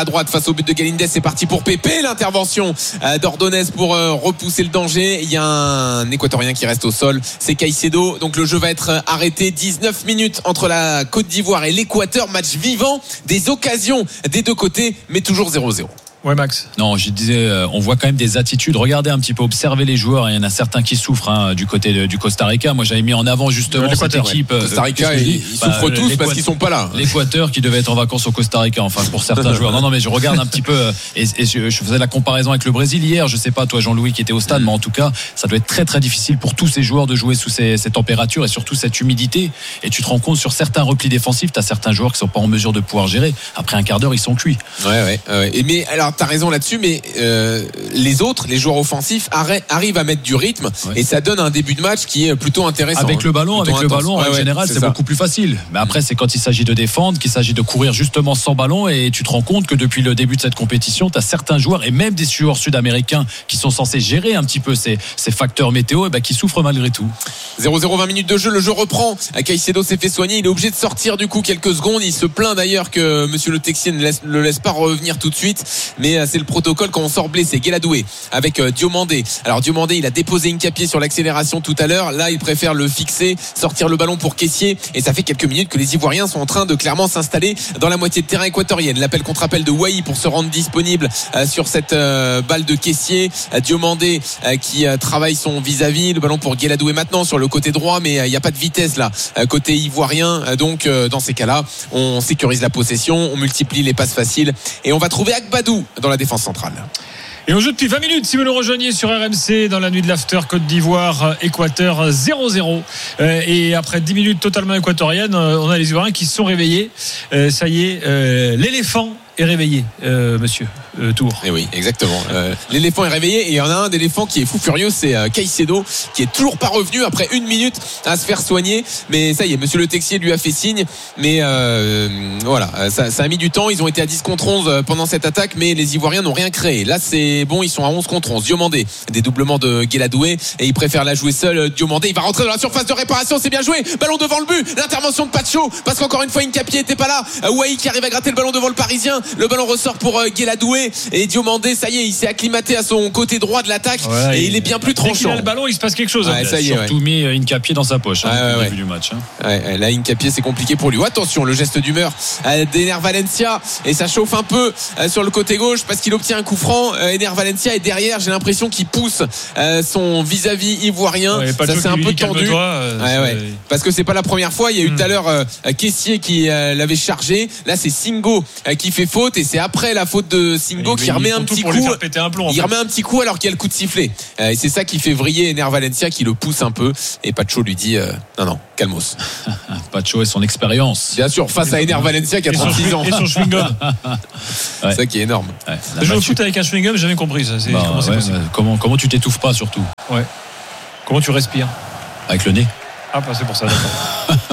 droite face au but de Galindez. C'est parti pour Pépé. L'intervention d'Ordonez pour repousser le danger. Il y a un Équatorien qui reste au sol. C'est Caicedo. Donc le jeu va être arrêté. dix-neuf minutes entre la Côte d'Ivoire et l'Équateur. Match vivant. Des occasions des deux côtés, mais toujours zéro zéro. Ouais, Max. Non, je disais, euh, on voit quand même des attitudes. Regardez un petit peu, observez les joueurs. Il y en a certains qui souffrent hein, du côté de, du Costa Rica. Moi, j'avais mis en avant justement cette équipe. Ouais. Costa Rica, ils, ils bah, souffrent tous parce qu'ils sont pas là. L'Équateur qui devait être en vacances au Costa Rica, enfin pour certains joueurs. Non, non, mais je regarde un petit peu et, et je, je faisais la comparaison avec le Brésil hier. Je sais pas, toi, Jean-Louis, qui était au stade, mm. mais en tout cas, ça doit être très très difficile pour tous ces joueurs de jouer sous ces, ces températures et surtout cette humidité. Et tu te rends compte sur certains replis défensifs, t'as certains joueurs qui sont pas en mesure de pouvoir gérer. Après un quart d'heure, ils sont cuits. Ouais, ouais. ouais. Et mais alors, t'as raison là-dessus, mais Euh, les autres, les joueurs offensifs arrivent à mettre du rythme ouais. et ça donne un début de match qui est plutôt intéressant. Avec le ballon, avec intense. le ballon, ouais, en ouais, général, c'est, c'est beaucoup plus facile. Mais après, c'est quand il s'agit de défendre, qu'il s'agit de courir justement sans ballon et tu te rends compte que depuis le début de cette compétition, tu as certains joueurs et même des joueurs sud-américains qui sont censés gérer un petit peu ces, ces facteurs météo et ben, qui souffrent malgré tout. zéro zéro, vingt minutes de jeu, le jeu reprend. Caicedo s'est fait soigner, il est obligé de sortir du coup quelques secondes. Il se plaint d'ailleurs que monsieur Le Texier ne laisse, le laisse pas revenir tout de suite, mais c'est le protocole quand on sort blessé. Guéladoué avec euh, Diomandé. Alors Diomandé, il a déposé Hincapié sur l'accélération tout à l'heure. Là, il préfère le fixer, sortir le ballon pour Kessié. Et ça fait quelques minutes que les Ivoiriens sont en train de clairement s'installer dans la moitié de terrain équatorienne. L'appel contre appel de Wai pour se rendre disponible euh, sur cette euh, balle de Kessié. Euh, Diomandé euh, qui euh, travaille son vis-à-vis. Le ballon pour Guéladoué maintenant sur le côté droit, mais il euh, n'y a pas de vitesse là euh, côté ivoirien. Euh, donc euh, dans ces cas-là, on sécurise la possession, on multiplie les passes faciles et on va trouver Agbadou dans la défense centrale. Et on joue depuis vingt minutes si vous nous rejoignez sur R M C dans la nuit de l'after. Côte d'Ivoire, Équateur zéro zéro. Euh, et après dix minutes totalement équatoriennes, on a les Ivoiriens qui se sont réveillés. Euh, ça y est, euh, l'éléphant est réveillé, euh, monsieur euh, Tour. Et oui, exactement. Euh, l'éléphant est réveillé et il y en a un d'éléphant qui est fou furieux, c'est euh, Caicedo qui est toujours pas revenu après une minute à se faire soigner. Mais ça y est, monsieur Le Texier lui a fait signe. Mais euh, voilà, ça, ça a mis du temps. Ils ont été à dix contre onze pendant cette attaque, mais les Ivoiriens n'ont rien créé. Là, c'est bon, ils sont à onze contre onze. Diomandé, dédoublement de Guéladoué et il préfère la jouer seul. Diomandé, il va rentrer dans la surface de réparation. C'est bien joué. Ballon devant le but. L'intervention de Pacho parce qu'encore une fois, Hincapié était pas là. Wai qui arrive à gratter le ballon devant le Parisien. Le ballon ressort pour euh, Guéladoué et Diomandé, ça y est, il s'est acclimaté à son côté droit de l'attaque ouais, et il, il est bien plus tranchant. Dès qu'il a le ballon, il se passe quelque chose. Ouais, ça y est, surtout ouais. mis Hincapié dans sa poche hein, ouais, au ouais, début ouais. du match. Hein. Ouais, là, Hincapié, c'est compliqué pour lui. Oh, attention, le geste d'humeur euh, d'Ener Valencia et ça chauffe un peu euh, sur le côté gauche parce qu'il obtient un coup franc. Euh, Ener Valencia est derrière, j'ai l'impression qu'il pousse euh, son vis-à-vis ivoirien. Ouais, ça c'est un peu tendu. Toi, euh, ouais, ouais. Parce que c'est pas la première fois. Il y a eu mmh. tout à l'heure euh, Kessié qui euh, l'avait chargé. Là, c'est Singo euh, qui fait faute et c'est après la faute de Singo qui remet un petit coup. Un plomb, il remet un petit coup alors qu'il y a le coup de sifflet. Euh, et c'est ça qui fait vriller Ener Valencia qui le pousse un peu. Et Pacho lui dit euh, non, non, calmos. Pacho et son expérience. Bien sûr, face à Ener Valencia qui a trente-six ans. Et son chewing-gum. Ouais. C'est ça qui est énorme. Ouais. Je joue au foot avec un chewing-gum, j'ai jamais compris ça. C'est, bah, comment, c'est ouais, ouais. comment, comment tu t'étouffes pas surtout ouais. Comment tu respires? Avec le nez. Ah, bah, c'est pour ça, d'accord.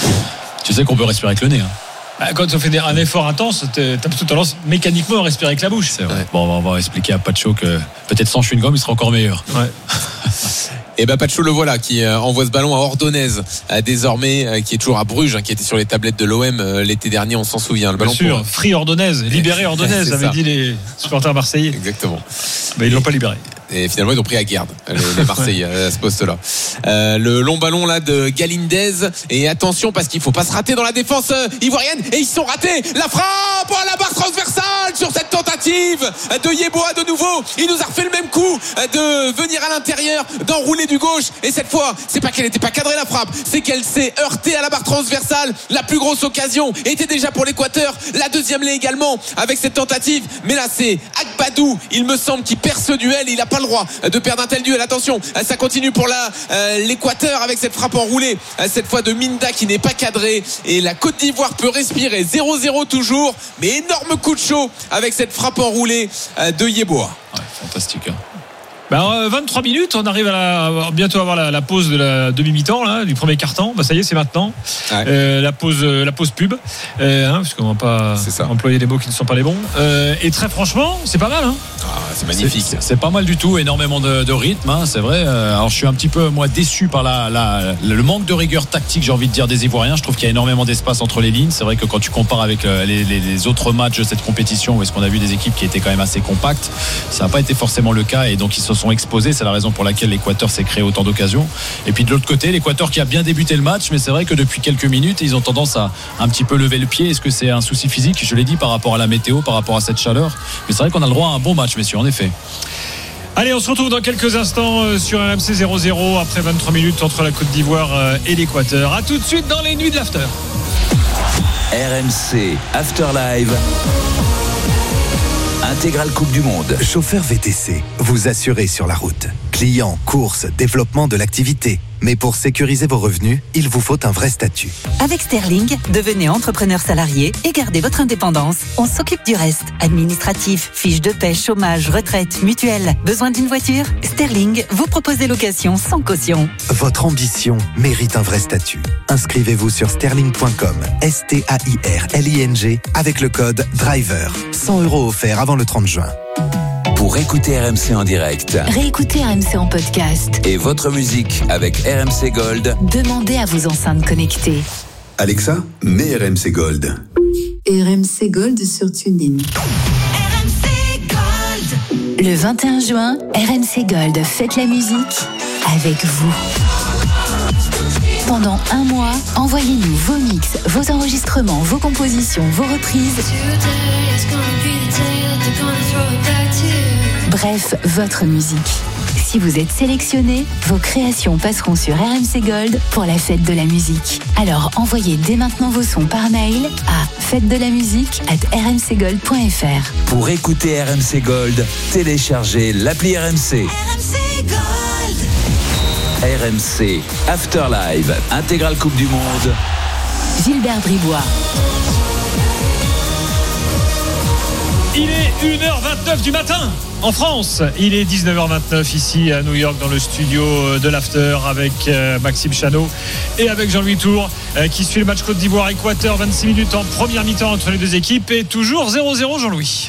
Tu sais qu'on peut respirer avec le nez. Hein. Quand on fait un effort intense, t'as plutôt tendance mécaniquement à respirer avec la bouche. C'est vrai. Ouais. Bon, on va expliquer à Pacho que peut-être sans chewing-gum, il sera encore meilleur. Ouais. Et ben Pacho le voilà qui euh, envoie ce ballon à Ordonez euh, désormais euh, qui est toujours à Bruges hein, qui était sur les tablettes de l'O M euh, l'été dernier, on s'en souvient. Le ballon Bien sûr, pour... Free Ordonez, libéré Ordonez, avaient dit les supporters marseillais. Exactement. Mais ils l'ont pas libéré. Et finalement ils ont pris à garde les, les Marseillais à ce poste-là. Euh, le long ballon là de Galindez et attention parce qu'il faut pas se rater dans la défense euh, ivoirienne et ils sont ratés. La frappe à la barre transversale sur cette tentative de Yeboah de nouveau. Il nous a refait le même coup de venir à l'intérieur, d'enrouler du gauche et cette fois c'est pas qu'elle était pas cadrée la frappe, c'est qu'elle s'est heurtée à la barre transversale. La plus grosse occasion était déjà pour l'Équateur, la deuxième l'est également avec cette tentative, mais là c'est Agbadou, il me semble, qui perd ce duel. Il a pas le droit de perdre un tel duel. Attention, ça continue pour la, euh, l'Équateur avec cette frappe enroulée cette fois de Minda qui n'est pas cadrée et la Côte d'Ivoire peut respirer. Zéro zéro toujours, mais énorme coup de chaud avec cette frappe enroulée de Yeboah. Ouais, fantastique hein. Bah, vingt-trois minutes, on arrive à, la, à bientôt avoir la, la pause de la demi-mi-temps là, du premier quart-temps. Bah, ça y est, c'est maintenant. Ouais. Euh, la pause, la pause pub, euh, hein, parce qu'on va pas employer des mots qui ne sont pas les bons. Euh, et très franchement, c'est pas mal. Hein. Ah, c'est magnifique. C'est, c'est pas mal du tout, énormément de, de rythme, hein, c'est vrai. Alors je suis un petit peu moi déçu par la, la, le manque de rigueur tactique, j'ai envie de dire, des Ivoiriens. Je trouve qu'il y a énormément d'espace entre les lignes. C'est vrai que quand tu compares avec les, les, les autres matchs de cette compétition, où est-ce qu'on a vu des équipes qui étaient quand même assez compactes, ça n'a pas été forcément le cas, et donc ils se sont exposés. C'est la raison pour laquelle l'Équateur s'est créé autant d'occasions. Et puis de l'autre côté, l'Équateur qui a bien débuté le match, mais c'est vrai que depuis quelques minutes, ils ont tendance à un petit peu lever le pied. Est-ce que c'est un souci physique? Je l'ai dit, par rapport à la météo, par rapport à cette chaleur. Mais c'est vrai qu'on a le droit à un bon match, messieurs, en effet. Allez, on se retrouve dans quelques instants sur R M C zéro zéro après vingt-trois minutes entre la Côte d'Ivoire et l'Équateur. A tout de suite dans les nuits de l'After. R M C After Live. Intégrale Coupe du Monde. Chauffeur V T C, vous assurez sur la route. Clients, courses, développement de l'activité. Mais pour sécuriser vos revenus, il vous faut un vrai statut. Avec Sterling, devenez entrepreneur salarié et gardez votre indépendance. On s'occupe du reste. Administratif, fiches de paie, chômage, retraite, mutuelle. Besoin d'une voiture? Sterling vous propose des locations sans caution. Votre ambition mérite un vrai statut. Inscrivez-vous sur sterling point com, S T A I R L I N G, avec le code DRIVER. cent euros offerts avant le trente juin. Pour écouter R M C en direct, réécoutez R M C en podcast et votre musique avec R M C Gold, demandez à vos enceintes connectées. Alexa, mets R M C Gold. R M C Gold sur TuneIn. R M C Gold. Le vingt et un juin, R M C Gold fête la musique avec vous. Pendant un mois, envoyez-nous vos mix, vos enregistrements, vos compositions, vos reprises. Bref, votre musique. Si vous êtes sélectionné, vos créations passeront sur R M C Gold pour la fête de la musique. Alors envoyez dès maintenant vos sons par mail à fête de la musique arobase r m c gold point f r. Pour écouter R M C Gold, téléchargez l'appli R M C. R M C Gold. R M C After Live, intégrale Coupe du Monde. Gilbert Bribois. Il est une heure vingt-neuf du matin en France. Il est dix-neuf heures vingt-neuf ici à New York dans le studio de l'After avec Maxime Chanot et avec Jean-Louis Tour qui suit le match Côte d'Ivoire-Équateur. vingt-six minutes en première mi-temps entre les deux équipes et toujours zéro zéro, Jean-Louis.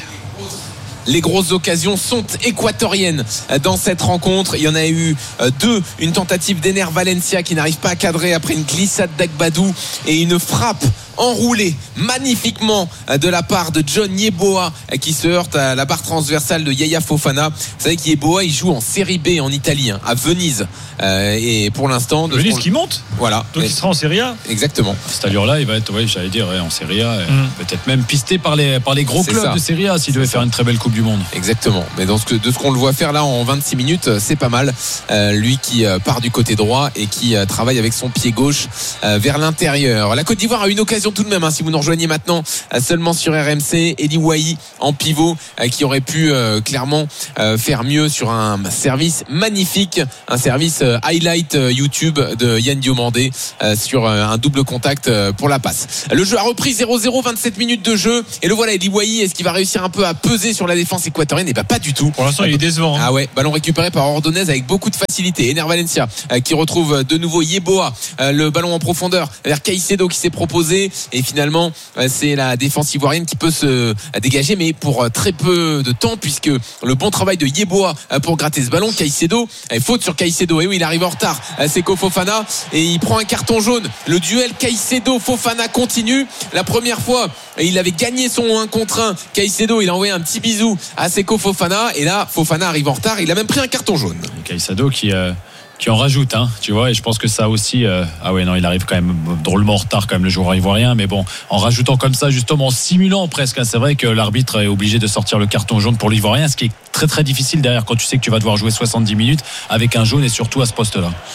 Les grosses occasions sont équatoriennes dans cette rencontre. Il y en a eu deux. Une tentative d'Ener Valencia qui n'arrive pas à cadrer après une glissade d'Agbadou et une frappe enroulée magnifiquement de la part de John Yeboah qui se heurte à la barre transversale de Yaya Fofana. Vous savez qu'Yeboah il joue en série B en Italie, hein, à Venise, euh, et pour l'instant de Venise qui monte. Voilà. Donc et... il sera en Serie A. Exactement. Cette allure-là, il va être, ouais, j'allais dire, ouais, en Serie A, mm. peut-être même pisté par les par les gros c'est clubs ça. de Serie A s'il devait ça. faire une très belle Coupe du Monde. Exactement. Mais dans ce que, de ce qu'on le voit faire là en vingt-six minutes, c'est pas mal. Euh, lui qui euh, part du côté droit et qui euh, travaille avec son pied gauche euh, vers l'intérieur. La Côte d'Ivoire a une occasion tout de même, hein, si vous nous rejoignez maintenant euh, seulement sur R M C. Eli Wahi en pivot euh, qui aurait pu euh, clairement euh, faire mieux sur un service magnifique, un service euh, highlight euh, YouTube de Yann Diomandé euh, sur euh, un double contact euh, pour la passe. Le jeu a repris zéro zéro, vingt-sept minutes de jeu et le voilà, Eli Wahi. Est-ce qu'il va réussir un peu à peser sur la défense équatorienne? Et bah pas du tout. Pour l'instant il est décevant, hein. Ah ouais, ballon récupéré par Ordonez avec beaucoup de facilité. Ener Valencia euh, qui retrouve de nouveau Yeboah, euh, le ballon en profondeur vers Caicedo qui s'est proposé et finalement euh, c'est la défense ivoirienne qui peut se euh, dégager, mais pour euh, très peu de temps, puisque le bon travail de Yeboah euh, pour gratter ce ballon. Caicedo, euh, faute sur Caicedo, et oui il arrive en retard, euh, c'est Seko Fofana et il prend un carton jaune. Le duel Caicedo-Fofana continue. La première fois il avait gagné son un contre un. Caicedo il a envoyé un petit bisou à Seko Fofana et là Fofana arrive en retard, il a même pris un carton jaune. Caicedo qui euh... qui en rajoute, hein, tu vois, et je pense que ça aussi euh, ah ouais non il arrive quand même drôlement en retard quand même le joueur ivoirien, mais bon, en rajoutant comme ça justement, en simulant presque, hein, c'est vrai que l'arbitre est obligé de sortir le carton jaune pour l'ivoirien, ce qui est très très difficile derrière quand tu sais que tu vas devoir jouer soixante-dix minutes avec un jaune et surtout à ce poste là.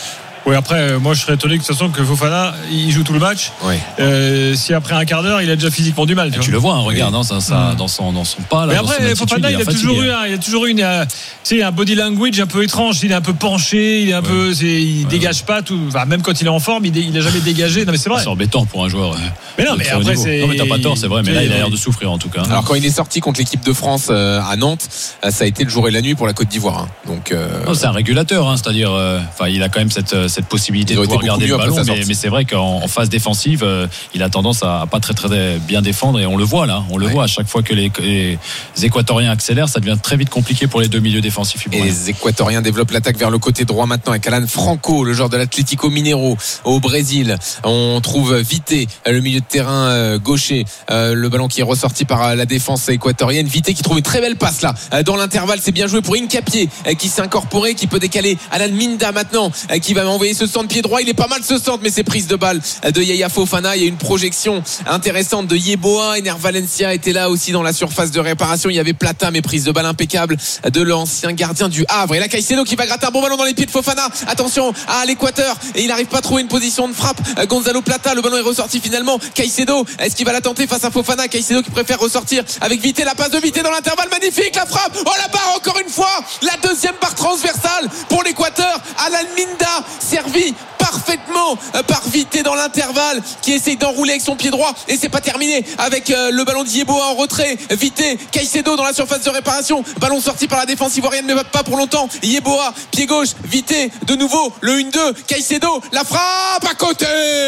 Oui, après, moi je serais étonné que de toute façon que Fofana il joue tout le match. Oui. Euh, si après un quart d'heure il a déjà physiquement du mal. Tu, tu le vois, hein, regarde, oui. hein, ça, ça, dans, son, dans son pas. Là, mais après, Fofana il, il, a toujours eu un, il a toujours eu une, euh, tu sais, un body language un peu étrange. Il est un peu penché, il est un ouais. peu, c'est, il ouais. dégage pas tout. Enfin, même quand il est en forme, il, dé, il a jamais dégagé. Non mais c'est vrai. C'est embêtant pour un joueur. Mais non, mais après c'est. Non mais t'as pas tort, c'est vrai. Mais là il a l'air de souffrir en tout cas. Alors quand il est sorti contre l'équipe de France euh, à Nantes, euh, ça a été le jour et la nuit pour la Côte d'Ivoire. Hein. Donc. Euh... Non, c'est un régulateur, hein, c'est-à-dire, enfin, euh, il a quand même cette cette possibilité de pouvoir garder le ballon, mais, mais c'est vrai qu'en en phase défensive, euh, il a tendance à, à pas très très bien défendre et on le voit là, on le ouais. voit à chaque fois que les, les Équatoriens accélèrent, ça devient très vite compliqué pour les deux milieux défensifs. Et les Équatoriens développent l'attaque vers le côté droit maintenant avec Alan Franco, le joueur de l'Atlético Mineiro au Brésil. On trouve Vité, le milieu de terrain gaucher, euh, le ballon qui est ressorti par la défense équatorienne. Vité qui trouve une très belle passe là dans l'intervalle, c'est bien joué pour Hincapié qui s'est incorporé, qui peut décaler Alan Minda maintenant, qui va envoyer ce centre pied droit. Il est pas mal ce centre, mais c'est prise de balle de Yaya Fofana. Il y a une projection intéressante de Yeboah. Ener Valencia était là aussi dans la surface de réparation. Il y avait Plata, mais prise de balle impeccable de l'ancien gardien du Havre. Et là Caicedo qui va gratter un bon ballon dans les pieds de Fofana. Attention à l'Équateur, et il n'arrive pas à trouver une position de frappe. Gonzalo Plata, le ballon est ressorti finalement. Caicedo, est-ce qu'il va la tenter face à Fofana? Caicedo qui préfère ressortir avec Vité, la passe de Vité dans l'intervalle, magnifique, la frappe. Oh, la barre encore une fois, la deuxième barre transversale pour l'Équateur. Alan Minda servi parfaitement par Vité dans l'intervalle, qui essaye d'enrouler avec son pied droit, et c'est pas terminé avec euh, le ballon d'Yeboah en retrait. Vité, Caicedo dans la surface de réparation, ballon sorti par la défense ivoirienne, mais pas pour longtemps. Yeboah, pied gauche, Vité de nouveau, le un deux, Caicedo, la frappe à côté,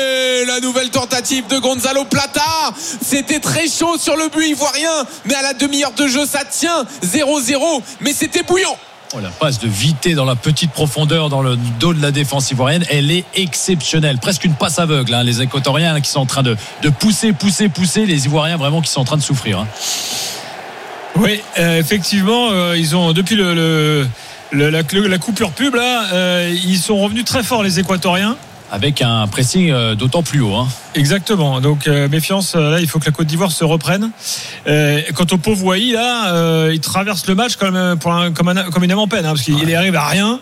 la nouvelle tentative de Gonzalo Plata. C'était très chaud sur le but ivoirien, mais à la demi-heure de jeu ça tient zéro zéro, mais c'était bouillant. Oh, la passe de Vité dans la petite profondeur dans le dos de la défense ivoirienne, elle est exceptionnelle, presque une passe aveugle, hein. Les Équatoriens là, qui sont en train de, de pousser, pousser, pousser, les Ivoiriens vraiment qui sont en train de souffrir, hein. Oui, euh, effectivement, euh, ils ont depuis le, le, le la, la coupure pub là, euh, ils sont revenus très forts les Équatoriens. Avec un pressing euh, d'autant plus haut, hein. Exactement. Donc euh, méfiance. Là, il faut que la Côte d'Ivoire se reprenne. Euh, quant au pauvre Wai, là, euh, il traverse le match comme pour un, comme, un, comme une âme en peine, hein, parce qu'il ouais. arrive à rien.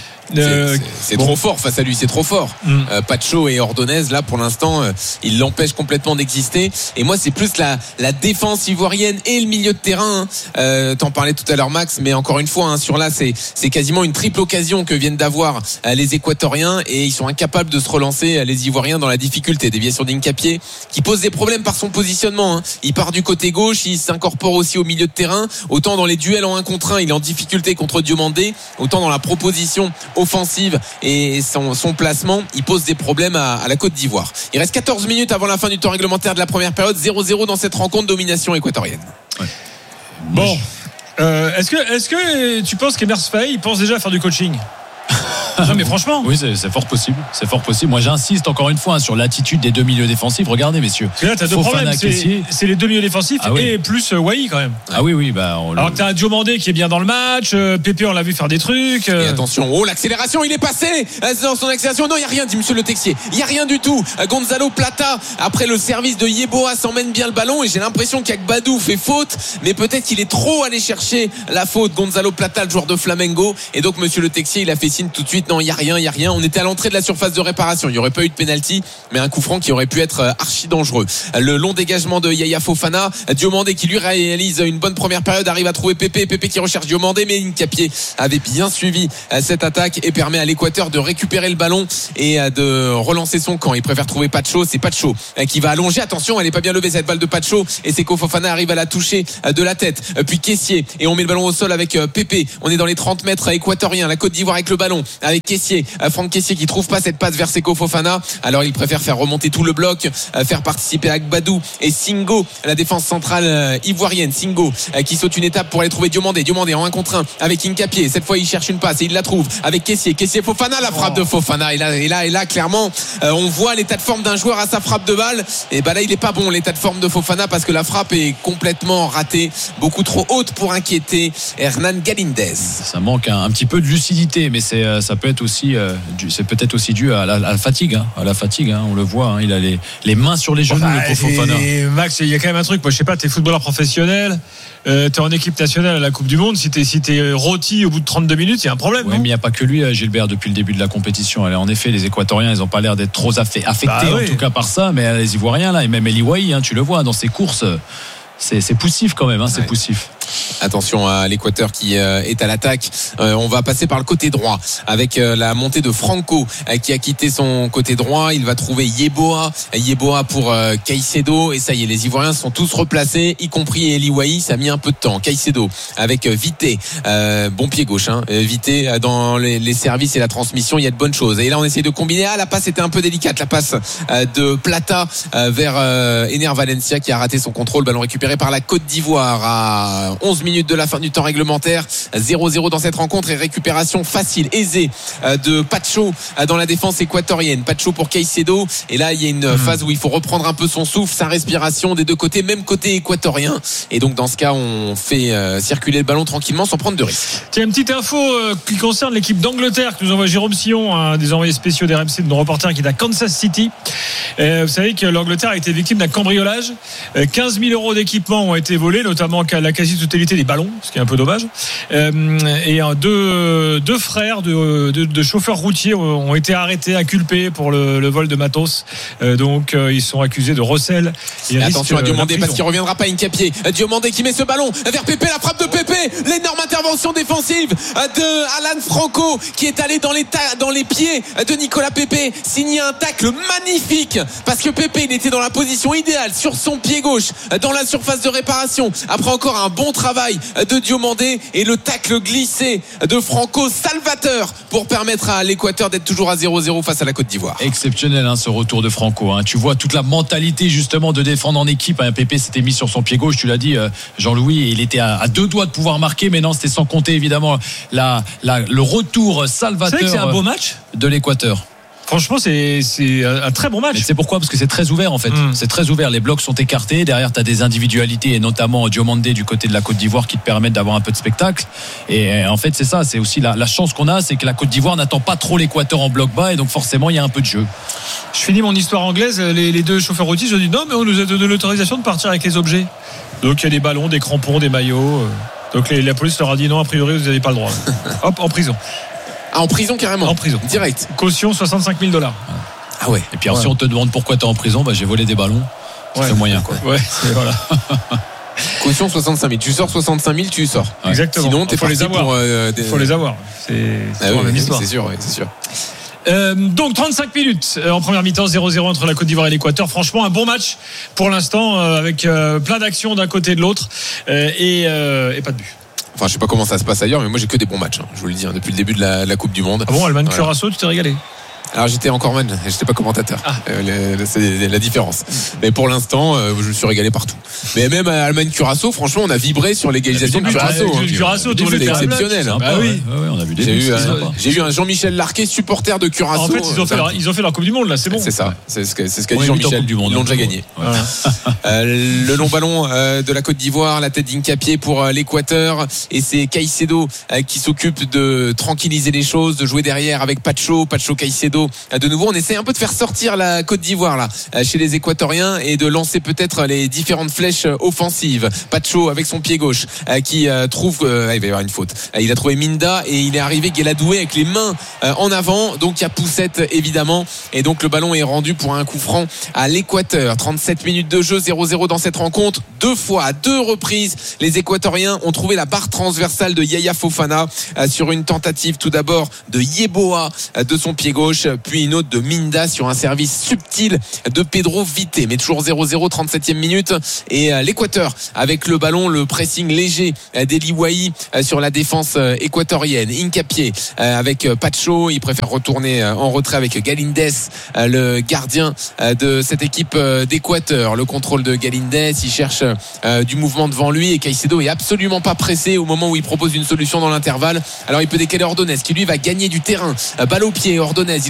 Euh, c'est, c'est, c'est bon. trop fort face à lui, c'est trop fort. Mm. Euh, Pacho et Ordonez là pour l'instant, euh, il l'empêche complètement d'exister. Et moi c'est plus la, la défense ivoirienne et le milieu de terrain. Hein. Euh, t'en parlais tout à l'heure Max, mais encore une fois hein, sur là c'est, c'est quasiment une triple occasion que viennent d'avoir euh, les Équatoriens, et ils sont incapables de se relancer, euh, les Ivoiriens, dans la difficulté. Déviation d'Hincapié qui pose des problèmes par son positionnement. Hein. Il part du côté gauche, il s'incorpore aussi au milieu de terrain. Autant dans les duels en un contre un, il est en difficulté contre Diomandé, autant dans la proposition offensive et son, son placement, il pose des problèmes à, à la Côte d'Ivoire. Il reste quatorze minutes avant la fin du temps réglementaire de la première période, zéro zéro dans cette rencontre, domination équatorienne. Ouais. Bon, euh, est-ce que, est-ce que tu penses qu'Emers Faé, il pense déjà à faire du coaching? Non mais franchement. Oui, c'est, c'est fort possible. C'est fort possible. Moi, j'insiste encore une fois hein, sur l'attitude des deux milieux défensifs. Regardez, messieurs. Parce que là, t'as deux problèmes. C'est, c'est les deux milieux défensifs ah, oui. et plus euh, Wai quand même. Ah oui, oui. Bah, on Alors le... que t'as un Diomandé qui est bien dans le match. Euh, Pépé, on l'a vu faire des trucs. Euh... Et attention, oh l'accélération, il est passé dans son accélération. Non, il y a rien, dit Monsieur Le Texier. Il y a rien du tout. Gonzalo Plata, après le service de Yeboah, s'emmène bien le ballon et j'ai l'impression qu'Agbadou fait faute, mais peut-être qu'il est trop allé chercher la faute. Gonzalo Plata, le joueur de Flamengo, et donc Monsieur Le Texier, il a fait signe tout de suite. Non, il y a rien, il y a rien. On était à l'entrée de la surface de réparation. Il n'y aurait pas eu de pénalty, mais un coup franc qui aurait pu être archi dangereux. Le long dégagement de Yaya Fofana. Diomandé qui lui réalise une bonne première période, arrive à trouver Pépé. Pépé qui recherche Diomandé, mais Hincapié avait bien suivi cette attaque et permet à l'Équateur de récupérer le ballon et de relancer son camp. Il préfère trouver Pacho. C'est Pacho qui va allonger. Attention, elle n'est pas bien levée cette balle de Pacho, et Seko Fofana arrive à la toucher de la tête. Puis Kessié, et on met le ballon au sol avec Pépé. On est dans les trente mètres équatoriens. La Côte d'Ivoire avec le ballon, avec Kessié. Franck Kessié qui trouve pas cette passe vers Seko Fofana, alors il préfère faire remonter tout le bloc, faire participer Agbadou et Singo, la défense centrale ivoirienne. Singo qui saute une étape pour aller trouver Diomandé. Diomandé en un contre un avec Hincapié. Cette fois il cherche une passe et il la trouve avec Kessié. Kessié Fofana, la frappe oh. de Fofana. Et là, et là, et là clairement, euh, on voit l'état de forme d'un joueur à sa frappe de balle. Et bah là, il est pas bon l'état de forme de Fofana, parce que la frappe est complètement ratée, beaucoup trop haute pour inquiéter Hernan Galindez. Ça manque un, un petit peu de lucidité, mais c'est, ça peut peut être aussi, euh, dû, c'est peut-être aussi dû à la, à la fatigue, hein, à la fatigue. Hein, on le voit, hein, il a les, les mains sur les genoux, bah, le pauvre Fofana. Max, il y a quand même un truc. Moi, je sais pas, t'es footballeur professionnel, euh, t'es en équipe nationale à la Coupe du Monde. Si t'es, si t'es rôti au bout de trente-deux minutes, il y a un problème. Oui, mais il n'y a pas que lui, Gilbert, depuis le début de la compétition. Alors, en effet, les Équatoriens, ils n'ont pas l'air d'être trop affectés, bah, en oui. tout cas par ça, mais les Ivoiriens là, et même El Iwahi, hein, tu le vois dans ses courses. C'est, c'est poussif quand même, hein, c'est ouais. poussif. Attention à l'Équateur qui euh, est à l'attaque. Euh, on va passer par le côté droit avec euh, la montée de Franco euh, qui a quitté son côté droit. Il va trouver Yeboah, Yeboah pour euh, Caicedo et ça y est, les Ivoiriens sont tous replacés, y compris El Iwahi. Ça a mis un peu de temps. Caicedo avec euh, Vité, euh, bon pied gauche. Hein. Vité euh, dans les, les services et la transmission, il y a de bonnes choses. Et là, on essaie de combiner. Ah, la passe était un peu délicate, la passe euh, de Plata euh, vers euh, Ener Valencia qui a raté son contrôle. Ballon récupéré par la Côte d'Ivoire à onze minutes de la fin du temps réglementaire. zéro zéro dans cette rencontre et récupération facile, aisée de Pacho dans la défense équatorienne. Pacho pour Caicedo. Et là, il y a une mmh. phase où il faut reprendre un peu son souffle, sa respiration des deux côtés, même côté équatorien. Et donc, dans ce cas, on fait euh, circuler le ballon tranquillement sans prendre de risque. Tiens, une petite info euh, qui concerne l'équipe d'Angleterre que nous envoie Jérôme Sillon, un des envoyés spéciaux d'R M C, de nos reporters qui est à Kansas City. Euh, vous savez que l'Angleterre a été victime d'un cambriolage. Euh, quinze mille euros d'équipement ont été volés, notamment la quasi-totalité des ballons, ce qui est un peu dommage. Euh, et deux, deux frères de, de, de chauffeurs routiers ont été arrêtés, inculpés pour le, le vol de matos. Euh, donc euh, ils sont accusés de recel. Et attention à Diomandé parce qu'il ne reviendra pas Hincapié. Diomandé qui met ce ballon vers Pépé, la frappe de Pépé, l'énorme intervention défensive de Alan Franco qui est allé dans les, ta- dans les pieds de Nicolas Pépé, signé un tacle magnifique parce que Pépé il était dans la position idéale sur son pied gauche dans la surface de réparation. Après encore un bon travail de Diomandé et le tacle glissé de Franco salvateur pour permettre à l'Équateur d'être toujours à zéro zéro face à la Côte d'Ivoire. Exceptionnel hein, ce retour de Franco. Hein. Tu vois toute la mentalité justement de défendre en équipe. Hein. Pépé s'était mis sur son pied gauche, tu l'as dit euh, Jean-Louis, il était à, à deux doigts de pouvoir marquer, mais non, c'était sans compter évidemment la, la, le retour salvateur. C'est vrai que c'est un beau match de l'Équateur. Franchement, c'est, c'est un très bon match. Mais c'est pourquoi ? Parce que c'est très ouvert en fait. Mmh. C'est très ouvert. Les blocs sont écartés. Derrière, tu as des individualités et notamment Diomandé du côté de la Côte d'Ivoire qui te permettent d'avoir un peu de spectacle. Et en fait, c'est ça. C'est aussi la, la chance qu'on a, c'est que la Côte d'Ivoire n'attend pas trop l'Équateur en bloc bas et donc forcément, il y a un peu de jeu. Je finis mon histoire anglaise. Les, les deux chauffeurs routiers, je dis non, mais on nous a donné l'autorisation de partir avec les objets. Donc il y a des ballons, des crampons, des maillots. Donc les, la police leur a dit non, a priori, vous n'avez pas le droit. Hop, en prison. Ah, en prison carrément. En prison. Direct. Caution soixante-cinq mille dollars. Ah ouais. Et puis alors, ouais. si on te demande pourquoi t'es en prison, bah j'ai volé des ballons. C'est ouais. moyen quoi. Ouais, c'est, voilà. Caution soixante-cinq mille. Tu sors soixante-cinq mille, tu sors. Ouais. Exactement. Sinon, t'es faut parti les avoir. pour. Euh, des... Faut les avoir. C'est, c'est ah oui, la même histoire. C'est sûr, ouais, c'est sûr. Euh, donc trente-cinq minutes en première mi-temps, zéro zéro entre la Côte d'Ivoire et l'Équateur. Franchement, un bon match pour l'instant, euh, avec euh, plein d'actions d'un côté et de l'autre, euh, et, euh, et pas de but. Enfin, je sais pas comment ça se passe ailleurs, mais moi j'ai que des bons matchs. Hein, je vous le dis hein, depuis le début de la, la Coupe du Monde. Ah bon, Allemagne voilà. Curaçao, tu t'es régalé? Alors j'étais encore man, j'étais pas commentateur. Ah. Euh, c'est la différence. Mais pour l'instant, euh, je me suis régalé partout. Mais même à Allemagne Curaçao, franchement, on a vibré sur l'égalisation de Curaçao. Hein, Curaçao, c'était exceptionnel. Hein. Bah oui, ouais, ouais, on a vu des j'ai, eu un, j'ai eu un Jean-Michel Larquet, supporter de Curaçao. En fait, ils ont fait, leur, ils ont fait leur Coupe du Monde là, c'est bon. C'est ça, c'est ce qu'a, c'est ce qu'a dit Jean-Michel. Ils l'ont déjà gagné. Voilà. euh, le long ballon euh, de la Côte d'Ivoire, la tête d'Hincapié pour euh, l'Équateur, et c'est Caicedo euh, qui s'occupe de tranquilliser les choses, de jouer derrière avec Pacho, Pacho Caicedo. Euh, de nouveau, on essaie un peu de faire sortir la Côte d'Ivoire là chez les Équatoriens et de lancer peut-être les différentes flèches offensives. Pacho avec son pied gauche qui trouve euh, il va y avoir une faute. Il a trouvé Minda et il est arrivé Guéladoué avec les mains en avant, donc il y a poussette évidemment et donc le ballon est rendu pour un coup franc à l'Équateur. trente-sept minutes de jeu, zéro zéro dans cette rencontre. Deux fois, à deux reprises, les Équatoriens ont trouvé la barre transversale de Yaya Fofana sur une tentative tout d'abord de Yeboah de son pied gauche, puis une autre de Minda sur un service subtil de Pedro Vité. Mais toujours zéro zéro, trente-septième minute, et l'Équateur avec le ballon, le pressing léger d'El Iwahi sur la défense équatorienne. Hincapié avec Pacho, il préfère retourner en retrait avec Galindez, le gardien de cette équipe d'Équateur. Le contrôle de Galindez, il cherche du mouvement devant lui et Caicedo est absolument pas pressé au moment où il propose une solution dans l'intervalle. Alors il peut décaler Ordonez qui lui va gagner du terrain. Balle au pied, Ordonez, il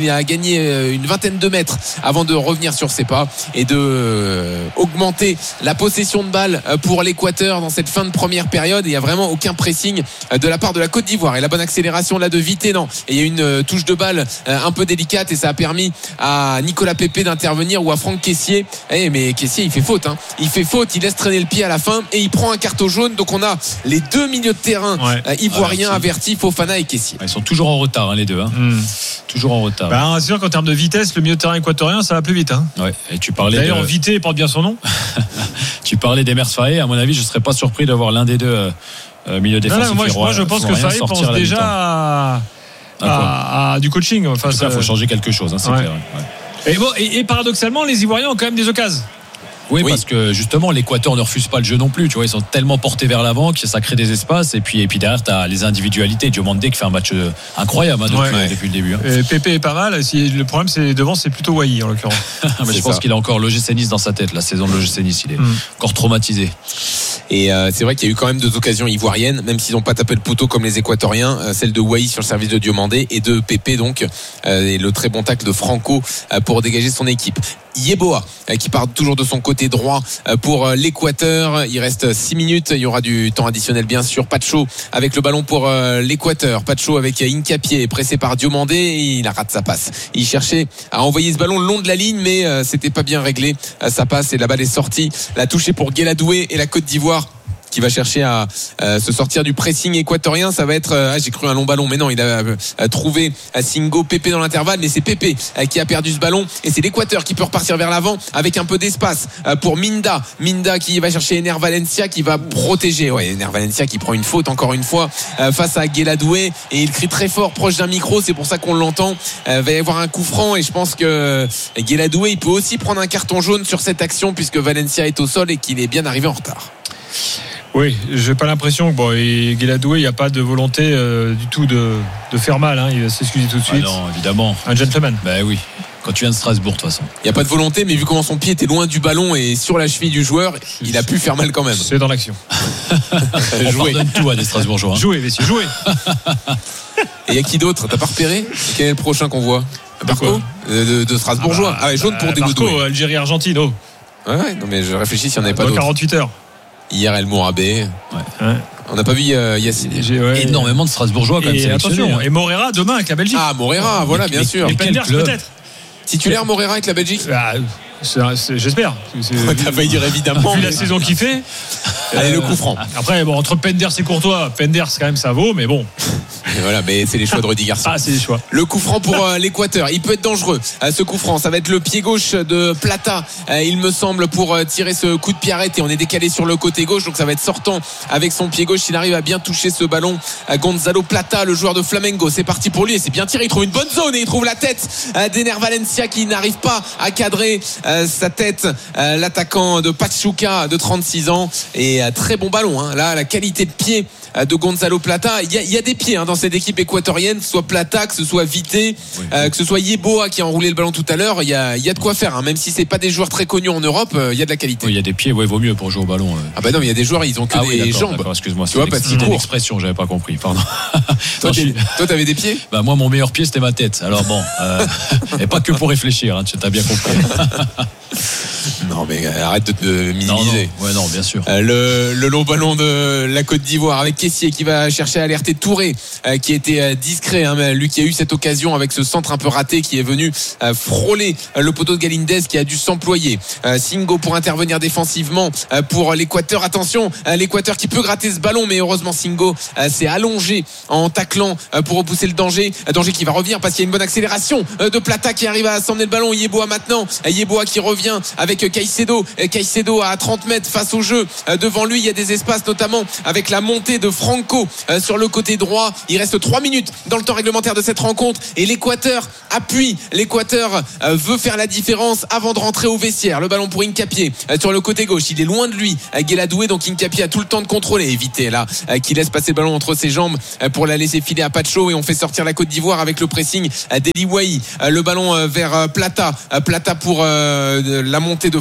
Il a gagné une vingtaine de mètres avant de revenir sur ses pas et de euh, augmenter la possession de balle pour l'Équateur dans cette fin de première période. Il n'y a vraiment aucun pressing de la part de la Côte d'Ivoire et la bonne accélération là de Viténan. Et il y a une euh, touche de balle euh, un peu délicate et ça a permis à Nicolas Pepe d'intervenir ou à Franck Kessié. Eh, mais Kessié il fait faute, hein. Il fait faute, il laisse traîner le pied à la fin et il prend un carton jaune. Donc on a les deux milieux de terrain ouais. euh, ivoiriens avertis, Fofana et Kessié. Ils sont toujours en retard, hein, les deux. Hein. Mm. Toujours en retard. Bah, c'est sûr qu'en termes de vitesse, le milieu de terrain équatorien, ça va plus vite. Hein. Ouais. Et tu parlais. D'ailleurs, de... Vité porte bien son nom. Tu parlais d'Emers Faé. À mon avis, je ne serais pas surpris d'avoir l'un des deux euh, milieux défensifs. Non, non, moi, moi, je pense que Faé pense déjà à, à, à du coaching. Enfin, il faut changer quelque chose, hein, c'est ouais. clair. Ouais. Et, bon, et, et paradoxalement, les Ivoiriens ont quand même des occasions. Oui, oui, parce que justement l'Équateur ne refuse pas le jeu non plus. Tu vois, ils sont tellement portés vers l'avant que ça crée des espaces. Et puis, et puis derrière, tu as les individualités. Diomandé qui fait un match incroyable hein, depuis, ouais. depuis le début. Hein. Et Pépé est pas mal. Si, le problème, c'est devant, c'est plutôt Wai en l'occurrence. Mais je pense ça. qu'il a encore l'O G C Nice dans sa tête. La saison de l'O G C Nice, il est mm. encore traumatisé. Et euh, c'est vrai qu'il y a eu quand même deux occasions ivoiriennes, même s'ils n'ont pas tapé le poteau comme les Équatoriens. Euh, celle de Wai sur le service de Diomandé et de Pépé donc euh, et le très bon tacle de Franco euh, pour dégager son équipe. Yeboah qui part toujours de son côté droit pour l'Équateur. Il reste six minutes. Il y aura du temps additionnel bien sûr. Pacho avec le ballon pour l'Équateur. Pacho avec Hincapié pressé par Diomandé. Il rate sa passe. Il cherchait à envoyer ce ballon le long de la ligne, mais c'était pas bien réglé. Sa passe et la balle est sortie. La touche est pour Guéladoué et la Côte d'Ivoire qui va chercher à euh, se sortir du pressing équatorien. Ça va être euh, ah, j'ai cru un long ballon, mais non, il a euh, trouvé à Singo Pépé dans l'intervalle, mais c'est Pépé euh, qui a perdu ce ballon et c'est l'Équateur qui peut repartir vers l'avant avec un peu d'espace euh, pour Minda Minda qui va chercher Ener Valencia qui va protéger ouais, Ener Valencia qui prend une faute encore une fois euh, face à Guéladoué et il crie très fort proche d'un micro, c'est pour ça qu'on l'entend. Euh, va y avoir un coup franc et je pense que Guéladoué il peut aussi prendre un carton jaune sur cette action puisque Valencia est au sol et qu'il est bien arrivé en retard. Oui, j'ai pas l'impression que bon, Guéladoué, il n'y a pas de volonté euh, du tout de, de faire mal. Hein. Il va s'excuser tout de suite. Ah non, évidemment. Un gentleman. Ben oui. Quand tu viens de Strasbourg, de toute façon. Il n'y a pas de volonté, mais vu comment son pied était loin du ballon et sur la cheville du joueur, il a pu faire mal quand même. C'est dans l'action. On pardonne tout à des Strasbourgeois. Hein. Jouez, messieurs, jouez. Et il y a qui d'autre? T'as pas repéré? Quel est le prochain qu'on voit? Barco de, de, de Strasbourgeois. Ah, bah, ah ouais, jaune pour des Barco, Algérie-Argentine. Oh. Ouais, ouais, non mais je réfléchis s'il n'y en avait pas d'autres. quarante-huit heures. Hier El Mourabé. Ouais. On n'a pas vu euh, Yacine. J'ai ouais. énormément de Strasbourgeois quand même. Et attention, et Morera demain avec la Belgique. Ah Morera, voilà, bien et, sûr. Et Penders peut-être. Titulaire Morera avec la Belgique. Ah, c'est, c'est, j'espère. C'est, T'as failli dire évidemment. Vu la saison qu'il fait. Allez, euh, le coup franc. Après, bon, entre Penders et Courtois, Penders quand même ça vaut, mais bon. Et voilà, mais c'est les choix de Rudy Garcia. Ah, c'est les choix. Le coup franc pour euh, l'Équateur. Il peut être dangereux. Euh, ce coup franc, ça va être le pied gauche de Plata. Euh, il me semble pour euh, tirer ce coup de pied arrêté. On est décalé sur le côté gauche, donc ça va être sortant avec son pied gauche. Il arrive à bien toucher ce ballon. Euh, Gonzalo Plata, le joueur de Flamengo. C'est parti pour lui et c'est bien tiré. Il trouve une bonne zone et il trouve la tête euh, d'Ener Valencia qui n'arrive pas à cadrer euh, sa tête. Euh, l'attaquant de Pachuca de trente-six ans et euh, très bon ballon. Hein. Là, la qualité de pied euh, de Gonzalo Plata. Il y a, il y a des pieds hein, dans cette équipe équatorienne, que ce soit Plata, que ce soit Vité, oui. euh, que ce soit Yeboah qui a enroulé le ballon tout à l'heure. Il y a, il y a de quoi faire. Hein. Même si c'est pas des joueurs très connus en Europe, euh, il y a de la qualité. Oui, il y a des pieds. Ouais, vaut mieux pour jouer au ballon. Euh. Ah bah non, mais il y a des joueurs, ils ont que ah, des oui, jambes. Excuse-moi, tu vois, pas une expression, j'avais pas compris. Pardon. Toi, non, toi, t'avais des pieds? Bah moi, mon meilleur pied, c'était ma tête. Alors bon, euh, et pas que pour réfléchir. Hein, tu t'as bien compris. Non mais arrête de te minimiser. Non, non. Ouais, non, bien sûr. Euh, le, le long ballon de la Côte d'Ivoire avec Kessié qui va chercher à alerter Touré euh, qui était euh, discret hein, mais lui qui a eu cette occasion avec ce centre un peu raté qui est venu euh, frôler euh, le poteau de Galindez qui a dû s'employer. euh, Singo pour intervenir défensivement euh, pour l'Équateur. Attention, euh, l'Équateur qui peut gratter ce ballon, mais heureusement Singo euh, s'est allongé en taclant euh, pour repousser le danger. euh, danger qui va revenir parce qu'il y a une bonne accélération euh, de Plata qui arrive à s'emmener le ballon. Yeboah maintenant, euh, Yeboah qui revient avec euh, Caicedo. euh, Caicedo à trente mètres face au jeu. euh, devant lui il y a des espaces notamment avec la montée de Franco euh, sur le côté droit. Il reste trois minutes dans le temps réglementaire de cette rencontre et l'Équateur appuie. L'Équateur euh, veut faire la différence avant de rentrer au vestiaire. Le ballon pour Hincapié euh, sur le côté gauche, il est loin de lui euh, Guéladoué, donc Hincapié a tout le temps de contrôler, éviter là euh, qui laisse passer le ballon entre ses jambes euh, pour la laisser filer à Pacho et on fait sortir la Côte d'Ivoire avec le pressing euh, d'Eli Wai. euh, le ballon euh, vers euh, Plata euh, Plata pour euh, la montée de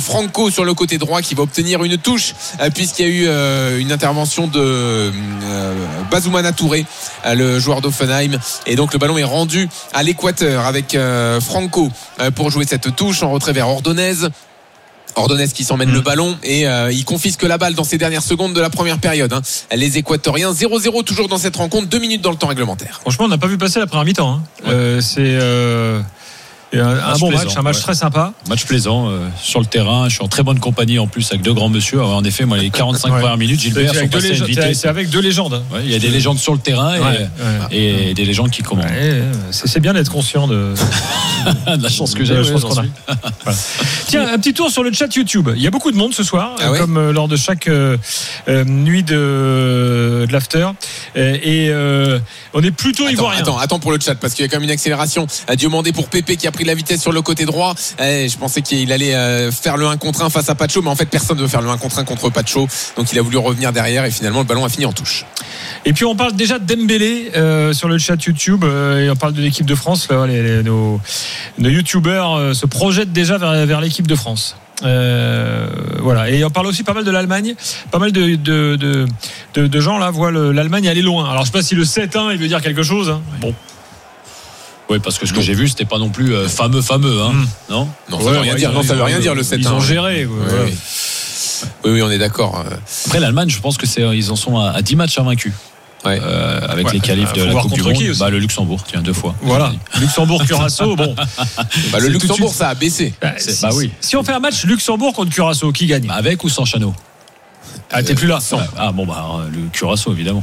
Franco sur le côté droit qui va obtenir une touche euh, puisqu'il y a eu euh, une intervention de euh, Bazoumana Touré, euh, le joueur d'Offenheim, et donc le ballon est rendu à l'Équateur avec euh, Franco euh, pour jouer cette touche en retrait vers Ordonez. Ordonez qui s'emmène mmh. le ballon et euh, il confisque la balle dans ces dernières secondes de la première période, hein. Les Équatoriens zéro zéro toujours dans cette rencontre, deux minutes dans le temps réglementaire. Franchement, on n'a pas vu passer la première mi-temps, hein. Ouais. euh, c'est euh... Et un, un bon plaisant, match, un match ouais. très sympa. Match plaisant euh, sur le terrain. Je suis en très bonne compagnie en plus avec deux grands monsieur. En effet, moi les quarante-cinq ouais. premières minutes, Gilbert sont passées à une vitesse. C'est avec deux légendes. Ouais, il y a des légendes sur le terrain et, ouais, ouais. et des légendes qui commandent. Ouais, c'est, c'est bien d'être conscient de, de la chance que j'ai. Ouais, je pense qu'on a. Voilà. Tiens, un petit tour sur le chat YouTube. Il y a beaucoup de monde ce soir, ah ouais. comme euh, lors de chaque euh, euh, nuit de, de l'after. Et euh, on est plutôt attends, ivoirien. Attends, attends pour le chat parce qu'il y a quand même une accélération. Diomandé pour Pépé qui a pris la vitesse sur le côté droit. Eh, je pensais qu'il allait euh, faire le un contre un face à Pacho, mais en fait personne ne veut faire le un contre un contre Pacho, donc il a voulu revenir derrière et finalement le ballon a fini en touche. Et puis on parle déjà de Dembélé euh, sur le chat YouTube euh, et on parle de l'équipe de France. Là, les, les, nos, nos youtubeurs euh, se projettent déjà vers, vers l'équipe de France. Euh, voilà, et on parle aussi pas mal de l'Allemagne. Pas mal de, de, de, de, de gens là voient le, l'Allemagne aller loin. Alors je sais pas si le sept un il veut dire quelque chose, hein. Bon. Oui, parce que ce que j'ai vu, c'était pas non plus euh, fameux, fameux, hein. Mmh. Non, non, ça ouais, veut rien ouais, dire. Non, ça veut rien dire le sept un. Ils ont géré. Ouais, ouais. Oui, oui, on est d'accord. Après, l'Allemagne, je pense que c'est, ils en sont à, à dix matchs invaincus. Ouais. Euh, avec ouais, les qualifs de la Coupe du Monde. Bah, le Luxembourg, tiens, deux fois. Voilà. Luxembourg, Curaçao, bon. Bah, le Luxembourg, ça a baissé. Bah, si, bah oui. Si on fait un match Luxembourg contre Curaçao, qui gagne ? Bah, avec ou sans Chano ? Ah, t'es plus là. Sans. Ah bon bah le Curaçao évidemment.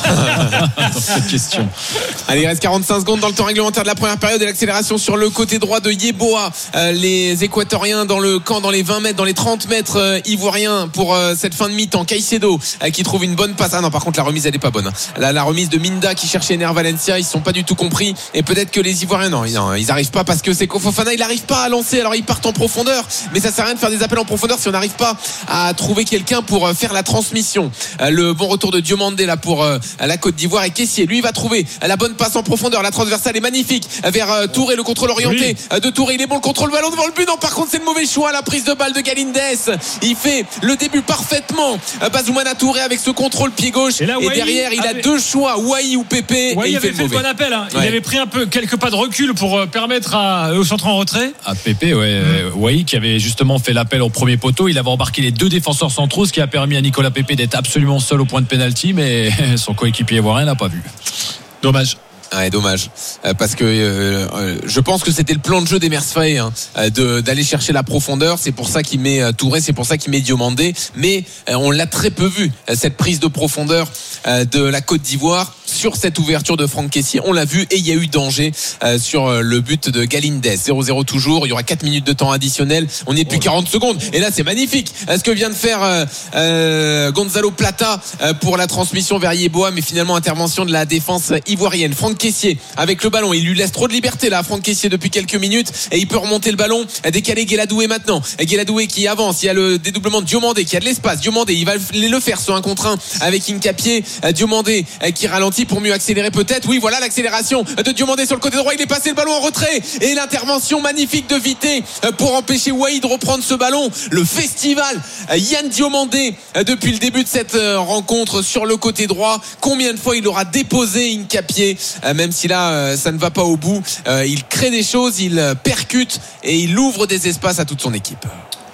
Cette question. Allez, il reste quarante-cinq secondes dans le temps réglementaire de la première période et l'accélération sur le côté droit de Yeboah. Euh, les Équatoriens dans le camp, dans les vingt mètres, dans les trente mètres euh, ivoiriens pour euh, cette fin de mi-temps. Caicedo euh, qui trouve une bonne passe. Ah non, par contre la remise elle est pas bonne. La, la remise de Minda qui cherchait Ener Valencia, ils sont pas du tout compris et peut-être que les Ivoiriens non, non ils arrivent pas parce que c'est Fofana, il arrive pas à lancer. Alors ils partent en profondeur, mais ça sert à rien de faire des appels en profondeur si on n'arrive pas à trouver quelqu'un pour euh, faire la transmission. Le bon retour de Diomandé là pour la Côte d'Ivoire et Kessié, lui il va trouver la bonne passe en profondeur, la transversale est magnifique vers Touré, le contrôle orienté oui. de Touré, il est bon, le contrôle ballon devant le but, non par contre c'est le mauvais choix, la prise de balle de Galindes, il fait le début parfaitement, Bazoumana Touré avec ce contrôle pied gauche et, là, et derrière il avait... a deux choix, Wai ou Pépé, Wai et il avait fait, fait le, le bon appel, hein. Il ouais. avait pris un peu quelques pas de recul pour permettre à, au centre en retrait à Pépé, ouais, mmh. Wai qui avait justement fait l'appel au premier poteau, il avait embarqué les deux défenseurs centraux, ce qui a permis à Nicolas Pépé d'être absolument seul au point de pénalty, mais son coéquipier ivoirien l'a pas vu. Dommage. Ouais, dommage, euh, parce que euh, euh, je pense que c'était le plan de jeu d'Emers Faé, hein, de, d'aller chercher la profondeur. C'est pour ça qu'il met euh, Touré, c'est pour ça qu'il met Diomandé. Mais euh, on l'a très peu vu, euh, cette prise de profondeur euh, de la Côte d'Ivoire sur cette ouverture de Franck Kessié. On l'a vu et il y a eu danger euh, sur euh, le but de Galindes. zéro zéro toujours, il y aura quatre minutes de temps additionnel. On n'est plus quarante secondes. Et là, c'est magnifique. Ce que vient de faire euh, euh, Gonzalo Plata euh, pour la transmission vers Yeboah, mais finalement intervention de la défense ivoirienne. Franck Kessié avec le ballon, il lui laisse trop de liberté là, Franck Kessié depuis quelques minutes et il peut remonter le ballon, décaler Guéladoué maintenant. Guéladoué qui avance, il y a le dédoublement de Diomandé qui a de l'espace. Diomandé, il va le faire sur un contre un avec Incapié. Diomandé qui ralentit pour mieux accélérer peut-être. Oui, voilà l'accélération de Diomandé sur le côté droit, il est passé le ballon en retrait et l'intervention magnifique de Vité pour empêcher Wai de reprendre ce ballon. Le festival Yann Diomandé depuis le début de cette rencontre sur le côté droit. Combien de fois il aura déposé Incapié, même si là ça ne va pas au bout. Il crée des choses, il percute et il ouvre des espaces à toute son équipe.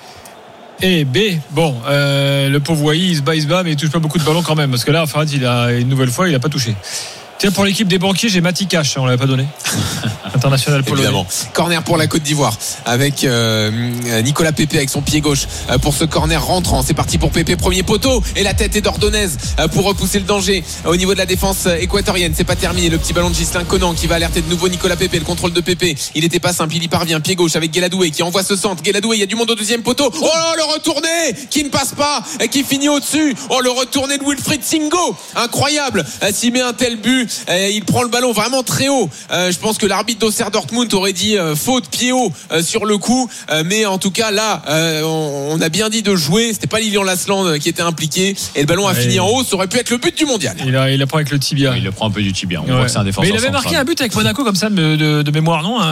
Et B, bon, euh, le pauvre Wai, il se bat, il se bat, mais il touche pas beaucoup de ballons quand même, parce que là, en fait, il a une nouvelle fois, il a pas touché. Tiens, pour l'équipe des banquiers, j'ai Mati Cash, on l'avait pas donné. International polonais. Évidemment. Corner pour la Côte d'Ivoire avec euh, Nicolas Pépé avec son pied gauche euh, pour ce corner rentrant. C'est parti pour Pépé, premier poteau et la tête est d'Ordonez euh, pour repousser le danger euh, au niveau de la défense euh, équatorienne. C'est pas terminé. Le petit ballon de Ghislain Conan qui va alerter de nouveau Nicolas Pépé. Le contrôle de Pépé, il était pas simple, il y parvient. Pied gauche avec Guéladoué qui envoie ce centre. Guéladoué, il y a du monde au deuxième poteau. Oh là, le retourné qui ne passe pas et qui finit au-dessus. Oh, le retourné de Wilfried Singo, incroyable. Euh, s'il met un tel but, euh, il prend le ballon vraiment très haut. Euh, je pense que l'arbitre d'Auxerre Dortmund aurait dit euh, faute pied haut euh, sur le coup, euh, mais en tout cas là euh, on, on a bien dit de jouer. C'était pas Lilian Lasland euh, qui était impliqué et le ballon a ouais, fini en haut. Ça aurait pu être le but du mondial. Il a, il a pris avec le tibia. Ouais, il le prend un peu du tibia. On ouais. voit que c'est un défenseur. Mais il avait central. Marqué un but avec Monaco comme ça de, de, de mémoire, non?